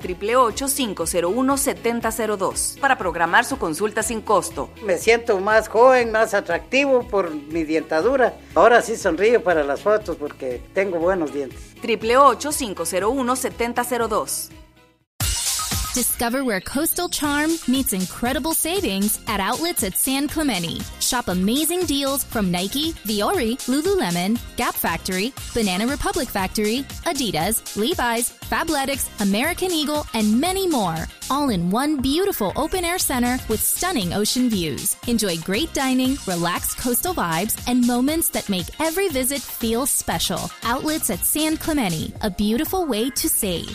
888-501-7002 para programar su consulta sin costo. Me siento más joven, más atractivo por mi dientadura. Ahora sí sonrío para las fotos porque tengo buenos dientes. 888-501-7002. Discover where coastal charm meets incredible savings at outlets at San Clemente. Shop amazing deals from Nike, Viore, Lululemon, Gap Factory, Banana Republic Factory, Adidas, Levi's, Fabletics, American Eagle, and many more. All in one beautiful open-air center with stunning ocean views. Enjoy great dining, relaxed coastal vibes, and moments that make every visit feel special. Outlets at San Clemente, a beautiful way to save.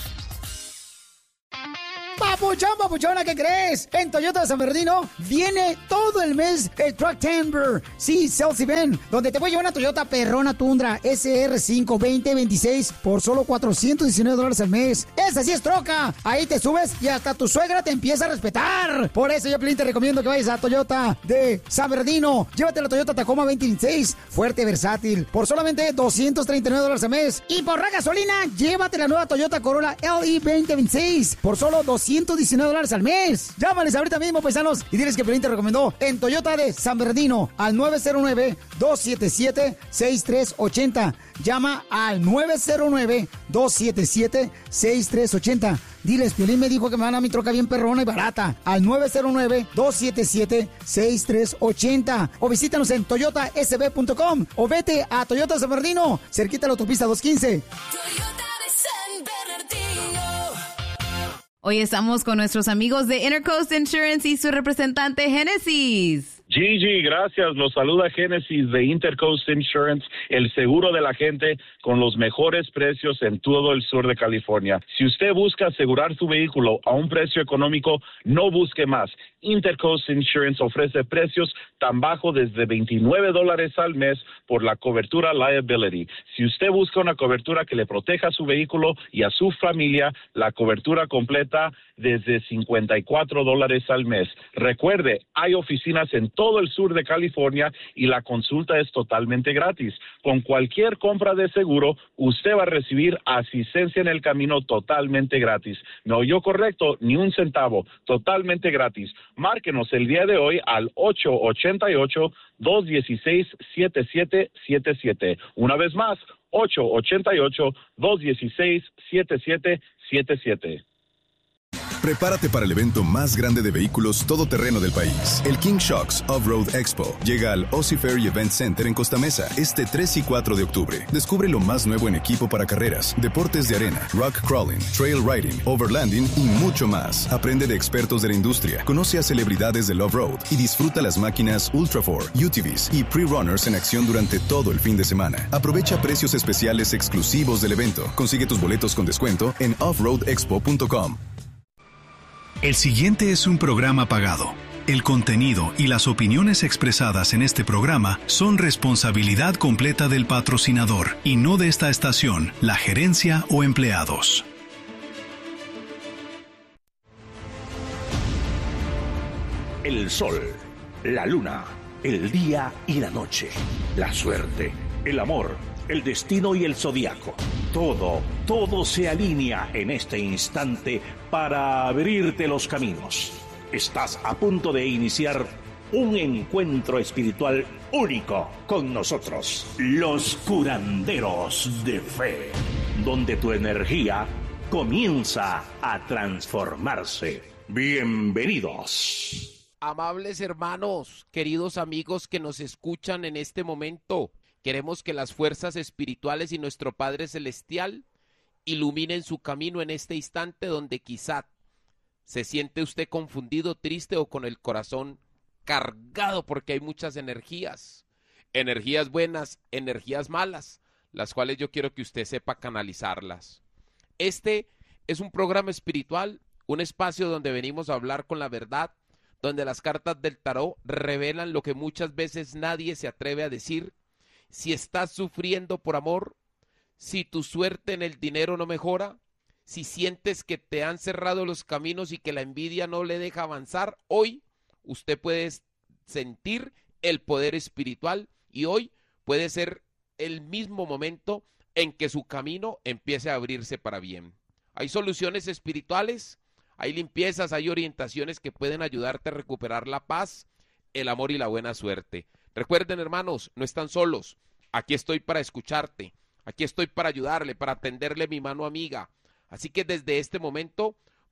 Papuchón, papuchona, ¿qué crees? En Toyota de San Bernardino viene todo el mes el Truck Timber. Sí, Sales Event, donde te voy a llevar una Toyota perrona Tundra SR5 2026 por solo $419 al mes. ¡Esa sí es troca! Ahí te subes y hasta tu suegra te empieza a respetar. Por eso yo, Pelín, te recomiendo que vayas a Toyota de San Bernardino. Llévate la Toyota Tacoma 2026, fuerte, versátil, por solamente $239 al mes. Y por la gasolina, llévate la nueva Toyota Corolla LE 2026 por solo $219 al mes. Llámales ahorita mismo, paisanos, y diles que Pelín te recomendó en Toyota de San Bernardino al 909-277-6380. Llama al 909-277-6380. Diles, Piolín me dijo que me van a mi troca bien perrona y barata. Al 909-277-6380. O visítanos en toyotasb.com. O vete a Toyota San Bernardino, cerquita de la autopista 215. Hoy estamos con nuestros amigos de Intercoast Insurance y su representante Génesis. Gigi, gracias. Los saluda Génesis de Intercoast Insurance, el seguro de la gente con los mejores precios en todo el sur de California. Si usted busca asegurar su vehículo a un precio económico, no busque más. Intercoast Insurance ofrece precios tan bajo desde $29 al mes por la cobertura liability. Si usted busca una cobertura que le proteja a su vehículo y a su familia, la cobertura completa desde $54 al mes. Recuerde, hay oficinas en todo el sur de California y la consulta es totalmente gratis. Con cualquier compra de seguro, usted va a recibir asistencia en el camino totalmente gratis. ¿Me oyó correcto? Ni un centavo, totalmente gratis. Márquenos el día de hoy al 888-216-7777. Una vez más, 888-216-7777. Prepárate para el evento más grande de vehículos todoterreno del país. El King Shocks Off-Road Expo llega al Aussie Ferry Event Center en Costa Mesa este 3 y 4 de octubre. Descubre lo más nuevo en equipo para carreras, deportes de arena, rock crawling, trail riding, overlanding y mucho más. Aprende de expertos de la industria, conoce a celebridades del off-road y disfruta las máquinas Ultra 4, UTVs y pre-runners en acción durante todo el fin de semana. Aprovecha precios especiales exclusivos del evento. Consigue tus boletos con descuento en offroadexpo.com. El siguiente es un programa pagado. El contenido y las opiniones expresadas en este programa son responsabilidad completa del patrocinador y no de esta estación, la gerencia o empleados. El sol, la luna, el día y la noche, la suerte, el amor, el destino y el zodiaco. Todo se alinea en este instante para abrirte los caminos. Estás a punto de iniciar un encuentro espiritual único con nosotros, los curanderos de fe, donde tu energía comienza a transformarse. Bienvenidos. Amables hermanos, queridos amigos que nos escuchan en este momento, queremos que las fuerzas espirituales y nuestro Padre Celestial iluminen su camino en este instante donde quizá se siente usted confundido, triste o con el corazón cargado porque hay muchas energías buenas, energías malas, las cuales yo quiero que usted sepa canalizarlas. Este es un programa espiritual, un espacio donde venimos a hablar con la verdad, donde las cartas del tarot revelan lo que muchas veces nadie se atreve a decir. Si estás sufriendo por amor, si tu suerte en el dinero no mejora, si sientes que te han cerrado los caminos y que la envidia no le deja avanzar, hoy usted puede sentir el poder espiritual y hoy puede ser el mismo momento en que su camino empiece a abrirse para bien. Hay soluciones espirituales, hay limpiezas, hay orientaciones que pueden ayudarte a recuperar la paz, el amor y la buena suerte. Recuerden, hermanos, no están solos. Aquí estoy para escucharte. Aquí estoy para ayudarle, para tenderle mi mano amiga. Así que desde este momento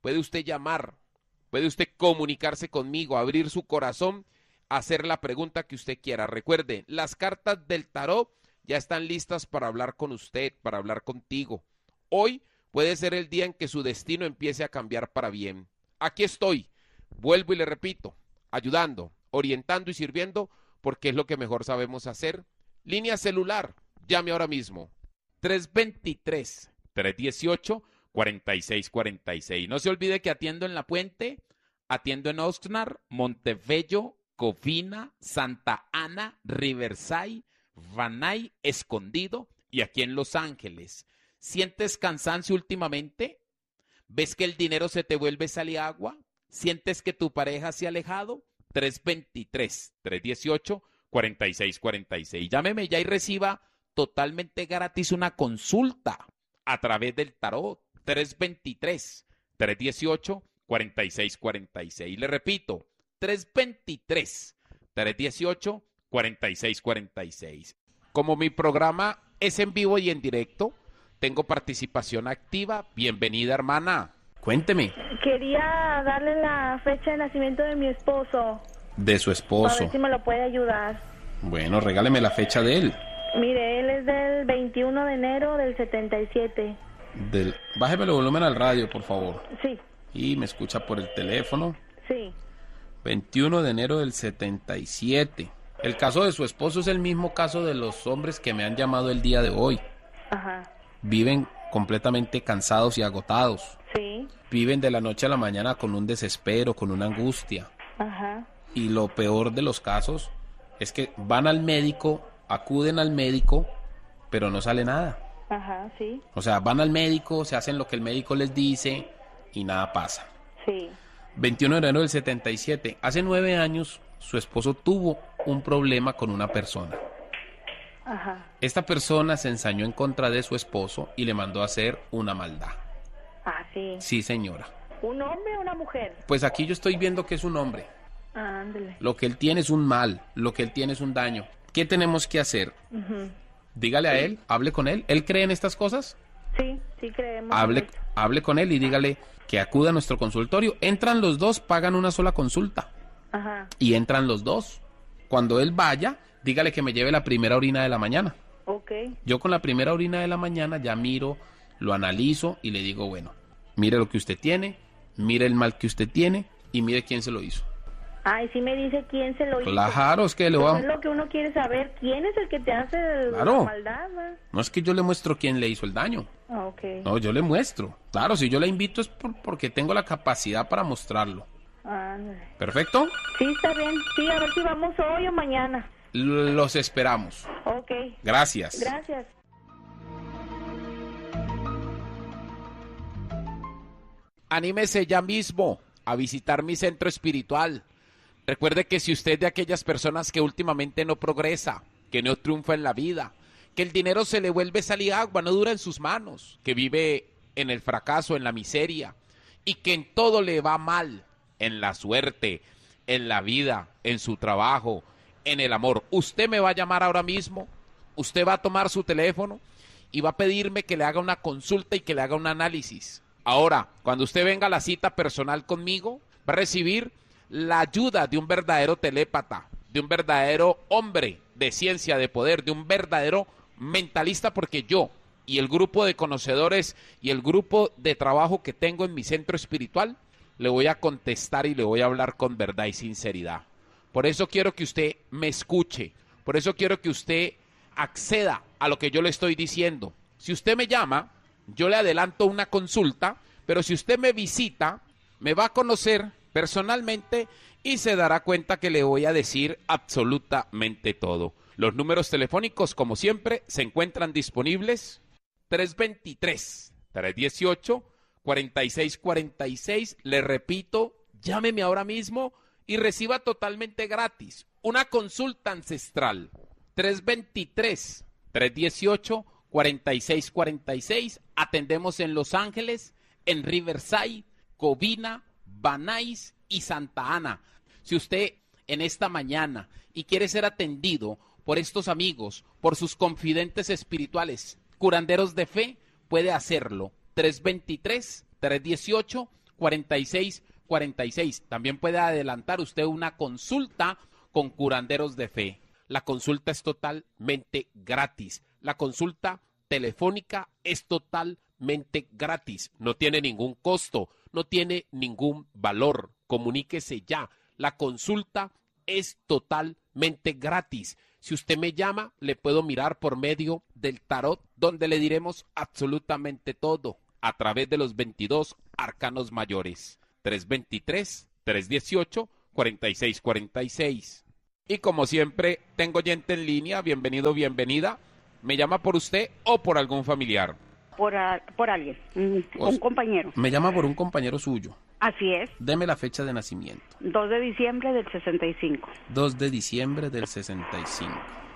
puede usted llamar, puede usted comunicarse conmigo, abrir su corazón, hacer la pregunta que usted quiera. Recuerde, las cartas del tarot ya están listas para hablar con usted, para hablar contigo. Hoy puede ser el día en que su destino empiece a cambiar para bien. Aquí estoy, vuelvo y le repito, ayudando, orientando y sirviendo, porque es lo que mejor sabemos hacer. Línea celular, llame ahora mismo. 323-318-4646. No se olvide que atiendo en La Puente, atiendo en Oxnard, Montebello, Covina, Santa Ana, Riverside, Van Nuys, Escondido y aquí en Los Ángeles. ¿Sientes cansancio últimamente? ¿Ves que el dinero se te vuelve sal y agua? ¿Sientes que tu pareja se ha alejado? 323-318-4646. Llámeme ya y reciba totalmente gratis una consulta a través del tarot. 323-318-4646. Le repito, 323-318-4646. Como mi programa es en vivo y en directo, tengo participación activa. Bienvenida, hermana. Cuénteme. Quería darle la fecha de nacimiento de mi esposo. De su esposo. A ver si me lo puede ayudar. Bueno, regáleme la fecha de él. Mire, él es del 21 de enero del 77. Bájeme el volumen al radio, por favor. Sí. Y me escucha por el teléfono. Sí. 21 de enero del 77. El caso de su esposo es el mismo caso de los hombres que me han llamado el día de hoy. Ajá. Viven completamente cansados y agotados. Sí. Viven de la noche a la mañana con un desespero, con una angustia. Ajá. Y lo peor de los casos es que van al médico, acuden al médico, pero no sale nada. Ajá, sí. O sea, van al médico, se hacen lo que el médico les dice y nada pasa. Sí. 21 de enero del 77. Hace 9 años, su esposo tuvo un problema con una persona. Ajá. Esta persona se ensañó en contra de su esposo y le mandó a hacer una maldad. Ah, sí. Sí, señora. ¿Un hombre o una mujer? Pues aquí yo estoy viendo que es un hombre. Ah, ándale. Lo que él tiene es un mal, lo que él tiene es un daño. ¿Qué tenemos que hacer? Ujú. Dígale a él, hable con él. ¿Él cree en estas cosas? Sí, sí creemos. Hable con él y dígale que acuda a nuestro consultorio. Entran los dos, pagan una sola consulta. Ajá. Y entran los dos. Cuando él vaya, dígale que me lleve la primera orina de la mañana. Ok. Yo con la primera orina de la mañana ya miro, lo analizo y le digo, bueno, mire lo que usted tiene, mire el mal que usted tiene y mire quién se lo hizo. Ay, sí me dice quién se lo hizo. Claro, es que le Pues va... es lo que uno quiere saber, quién es el que te hace Claro. la maldad, ¿no? No es que yo le muestro quién le hizo el daño. Ah, ok. No, yo le muestro. Claro, si yo la invito es porque tengo la capacidad para mostrarlo. Ándale. ¿Perfecto? Sí, está bien. Sí, a ver si vamos hoy o mañana. Los esperamos. Ok. Gracias. Gracias. Anímese ya mismo a visitar mi centro espiritual. Recuerde que si usted es de aquellas personas que últimamente no progresa, que no triunfa en la vida, que el dinero se le vuelve sal y agua, no dura en sus manos, que vive en el fracaso, en la miseria, y que en todo le va mal, en la suerte, en la vida, en su trabajo, en el amor. Usted me va a llamar ahora mismo, usted va a tomar su teléfono y va a pedirme que le haga una consulta y que le haga un análisis. Ahora, cuando usted venga a la cita personal conmigo, va a recibir la ayuda de un verdadero telépata, de un verdadero hombre de ciencia, de poder, de un verdadero mentalista, porque yo y el grupo de conocedores y el grupo de trabajo que tengo en mi centro espiritual, le voy a contestar y le voy a hablar con verdad y sinceridad. Por eso quiero que usted me escuche, por eso quiero que usted acceda a lo que yo le estoy diciendo. Si usted me llama, yo le adelanto una consulta, pero si usted me visita, me va a conocer personalmente y se dará cuenta que le voy a decir absolutamente todo. Los números telefónicos, como siempre, se encuentran disponibles. 323-318-4646. Le repito, llámeme ahora mismo y reciba totalmente gratis una consulta ancestral. 323-318-4646. Atendemos en Los Ángeles, en Riverside, Covina, Van Nuys y Santa Ana. Si usted en esta mañana y quiere ser atendido por estos amigos, por sus confidentes espirituales, curanderos de fe, puede hacerlo. 323-318-4646. 4646. También puede adelantar usted una consulta con curanderos de fe. La consulta es totalmente gratis. La consulta telefónica es totalmente gratis. No tiene ningún costo, no tiene ningún valor. Comuníquese ya. La consulta es totalmente gratis. Si usted me llama, le puedo mirar por medio del tarot, donde le diremos absolutamente todo a través de los 22 arcanos mayores. 323-318-4646. Y como siempre, tengo oyente en línea. Bienvenido, bienvenida. ¿Me llama por usted o por algún familiar? Por alguien, un compañero. Me llama por un compañero suyo. Así es. Deme la fecha de nacimiento. 2 de diciembre del 65. 2 de diciembre del 65.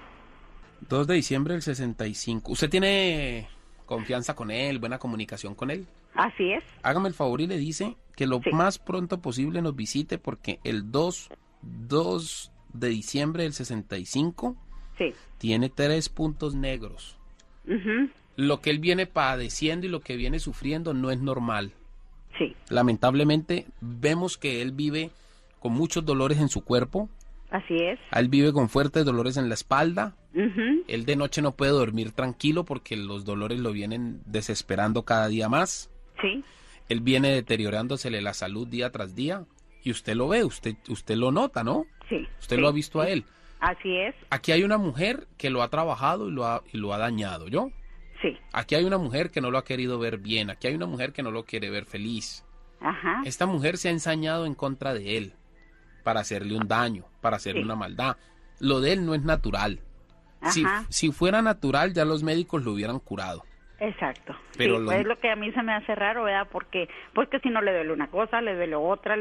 2 de diciembre del 65. ¿Usted tiene confianza con él, buena comunicación con él? Así es. Hágame el favor y le dice que lo más pronto posible nos visite, porque el 2 de diciembre del 65 tiene 3 puntos negros. Lo que él viene padeciendo y lo que viene sufriendo no es normal. Sí. Lamentablemente vemos que él vive con muchos dolores en su cuerpo. Así es. Él vive con fuertes dolores en la espalda. Él de noche no puede dormir tranquilo porque los dolores lo vienen desesperando cada día más. Sí. Él viene deteriorándosele la salud día tras día y usted lo ve, usted lo nota, ¿no? Sí. Usted lo ha visto a él. Así es. Aquí hay una mujer que lo ha trabajado y lo ha dañado, ¿yo? Sí. Aquí hay una mujer que no lo ha querido ver bien, aquí hay una mujer que no lo quiere ver feliz. Ajá. Esta mujer se ha ensañado en contra de él para hacerle un daño, para hacerle una maldad. Lo de él no es natural. Si fuera natural, ya los médicos lo hubieran curado. Exacto. Pero es lo que a mí se me hace raro, ¿verdad? Porque si no le duele una cosa, le duele otra,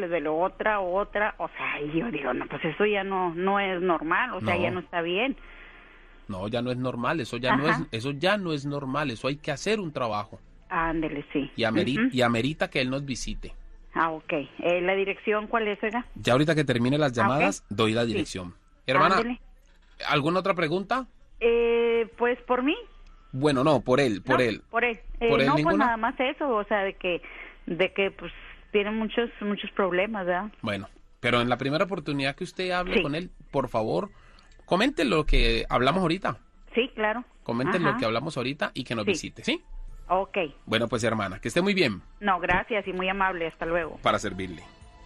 o sea, y yo digo, no, pues eso ya no es normal, o sea, ya no está bien. No, ya no es normal, eso ya no es normal, eso hay que hacer un trabajo. Ándele, sí. Y amerita que él nos visite. Ah, ok. ¿La dirección cuál es, oiga? Ya ahorita que termine las llamadas, doy la dirección. Hermana, ándele. ¿Alguna otra pregunta? Pues por mí. Bueno, no, por él. Por él ¿Por él no, ninguna? pues nada más eso, o sea, de que pues tiene muchos problemas, ¿verdad? Bueno, pero en la primera oportunidad que usted hable con él, por favor, comente lo que hablamos ahorita. Sí, claro. Comenten lo que hablamos ahorita y que nos visite, ¿sí? Ok. Bueno, pues hermana, que esté muy bien. No, gracias y muy amable. Hasta luego. Para servirle.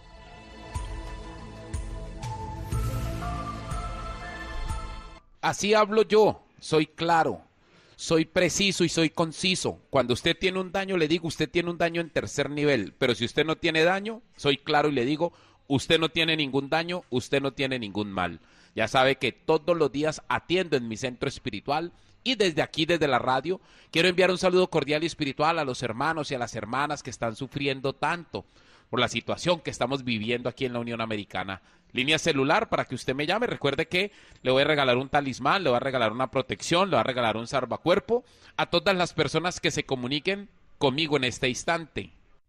Así hablo yo. Soy claro. Soy preciso y soy conciso. Cuando usted tiene un daño, le digo, usted tiene un daño en tercer nivel. Pero si usted no tiene daño, soy claro y le digo, usted no tiene ningún daño, usted no tiene ningún mal. Ya sabe que todos los días atiendo en mi centro espiritual y desde aquí, desde la radio, quiero enviar un saludo cordial y espiritual a los hermanos y a las hermanas que están sufriendo tanto por la situación que estamos viviendo aquí en la Unión Americana. Línea celular para que usted me llame. Recuerde que le voy a regalar un talismán, le voy a regalar una protección, le voy a regalar un salvacuerpo a todas las personas que se comuniquen conmigo en este instante.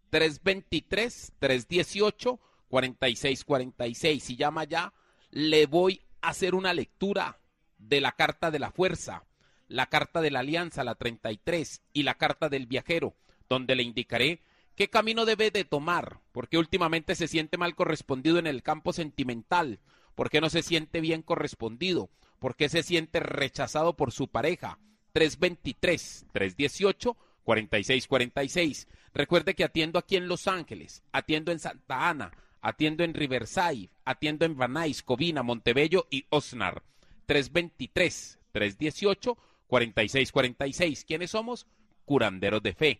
323-318-4646. Si llama ya, le voy a hacer una lectura de la carta de la fuerza, la carta de la alianza, la 33, y la carta del viajero, donde le indicaré qué camino debe de tomar, porque últimamente se siente mal correspondido en el campo sentimental, porque no se siente bien correspondido, porque se siente rechazado por su pareja. 323-318-4646. Recuerde que atiendo aquí en Los Ángeles, atiendo en Santa Ana, atiendo en Riverside, atiendo en Van Nuys, Covina, Montebello y Oxnard. 323-318-4646. ¿Quiénes somos? Curanderos de Fe.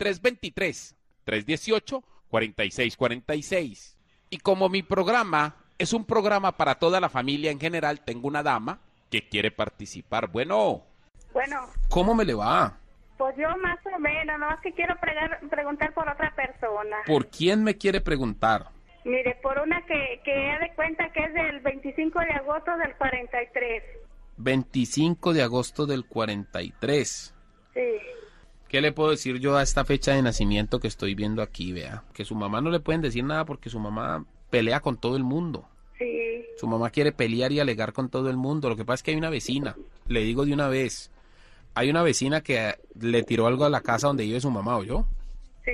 323-318-4646. Y como mi programa es un programa para toda la familia en general, tengo una dama que quiere participar. Bueno, ¿cómo me le va? Pues yo más o menos, no es que quiero preguntar por otra persona. ¿Por quién me quiere preguntar? Mire, por una que he de cuenta que es del 25 de agosto del 43. 25 de agosto del 43. Sí. ¿Qué le puedo decir yo a esta fecha de nacimiento que estoy viendo aquí? Vea, que su mamá no le pueden decir nada porque su mamá pelea con todo el mundo. Sí. Su mamá quiere pelear y alegar con todo el mundo. Lo que pasa es que hay una vecina, le digo de una vez, hay una vecina que le tiró algo a la casa donde vive su mamá, ¿oyó? Sí.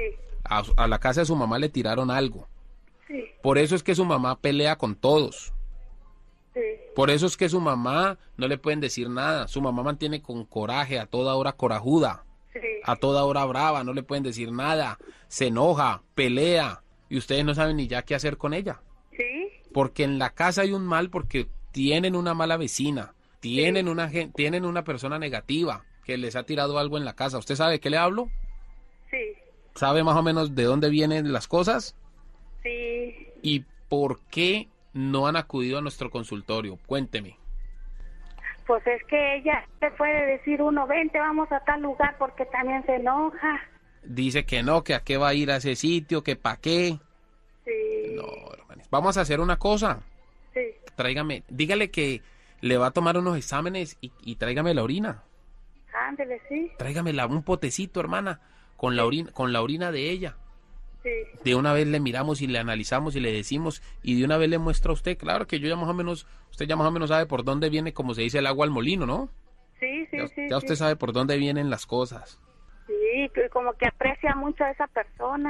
a la casa de su mamá le tiraron algo. Sí. Por eso es que su mamá pelea con todos. Sí. Por eso es que su mamá no le pueden decir nada. Su mamá mantiene con coraje, a toda hora corajuda, Sí. a toda hora brava, no le pueden decir nada. Se enoja, pelea y ustedes no saben ni ya qué hacer con ella. Sí. Porque en la casa hay un mal porque tienen una mala vecina, tienen una persona negativa que les ha tirado algo en la casa. ¿Usted sabe de qué le hablo? Sí. ¿Sabe más o menos de dónde vienen las cosas? Sí. ¿Y por qué no han acudido a nuestro consultorio? Cuénteme. Pues es que ella te puede decir uno, vente, vamos a tal lugar porque también se enoja. Dice que no, que a qué va a ir a ese sitio, que para qué. Sí. No, hermanos. Vamos a hacer una cosa. Sí. Tráigame, dígale que le va a tomar unos exámenes y tráigame la orina. Ándele, sí. Tráigame un potecito, hermana, con la orina de ella. Sí. De una vez le miramos y le analizamos y le decimos y de una vez le muestro a usted, claro que yo ya más o menos, usted ya más o menos sabe por dónde viene, como se dice, el agua al molino, ¿no? Sí, sí, Ya usted sabe por dónde vienen las cosas. Sí, como que aprecia mucho a esa persona.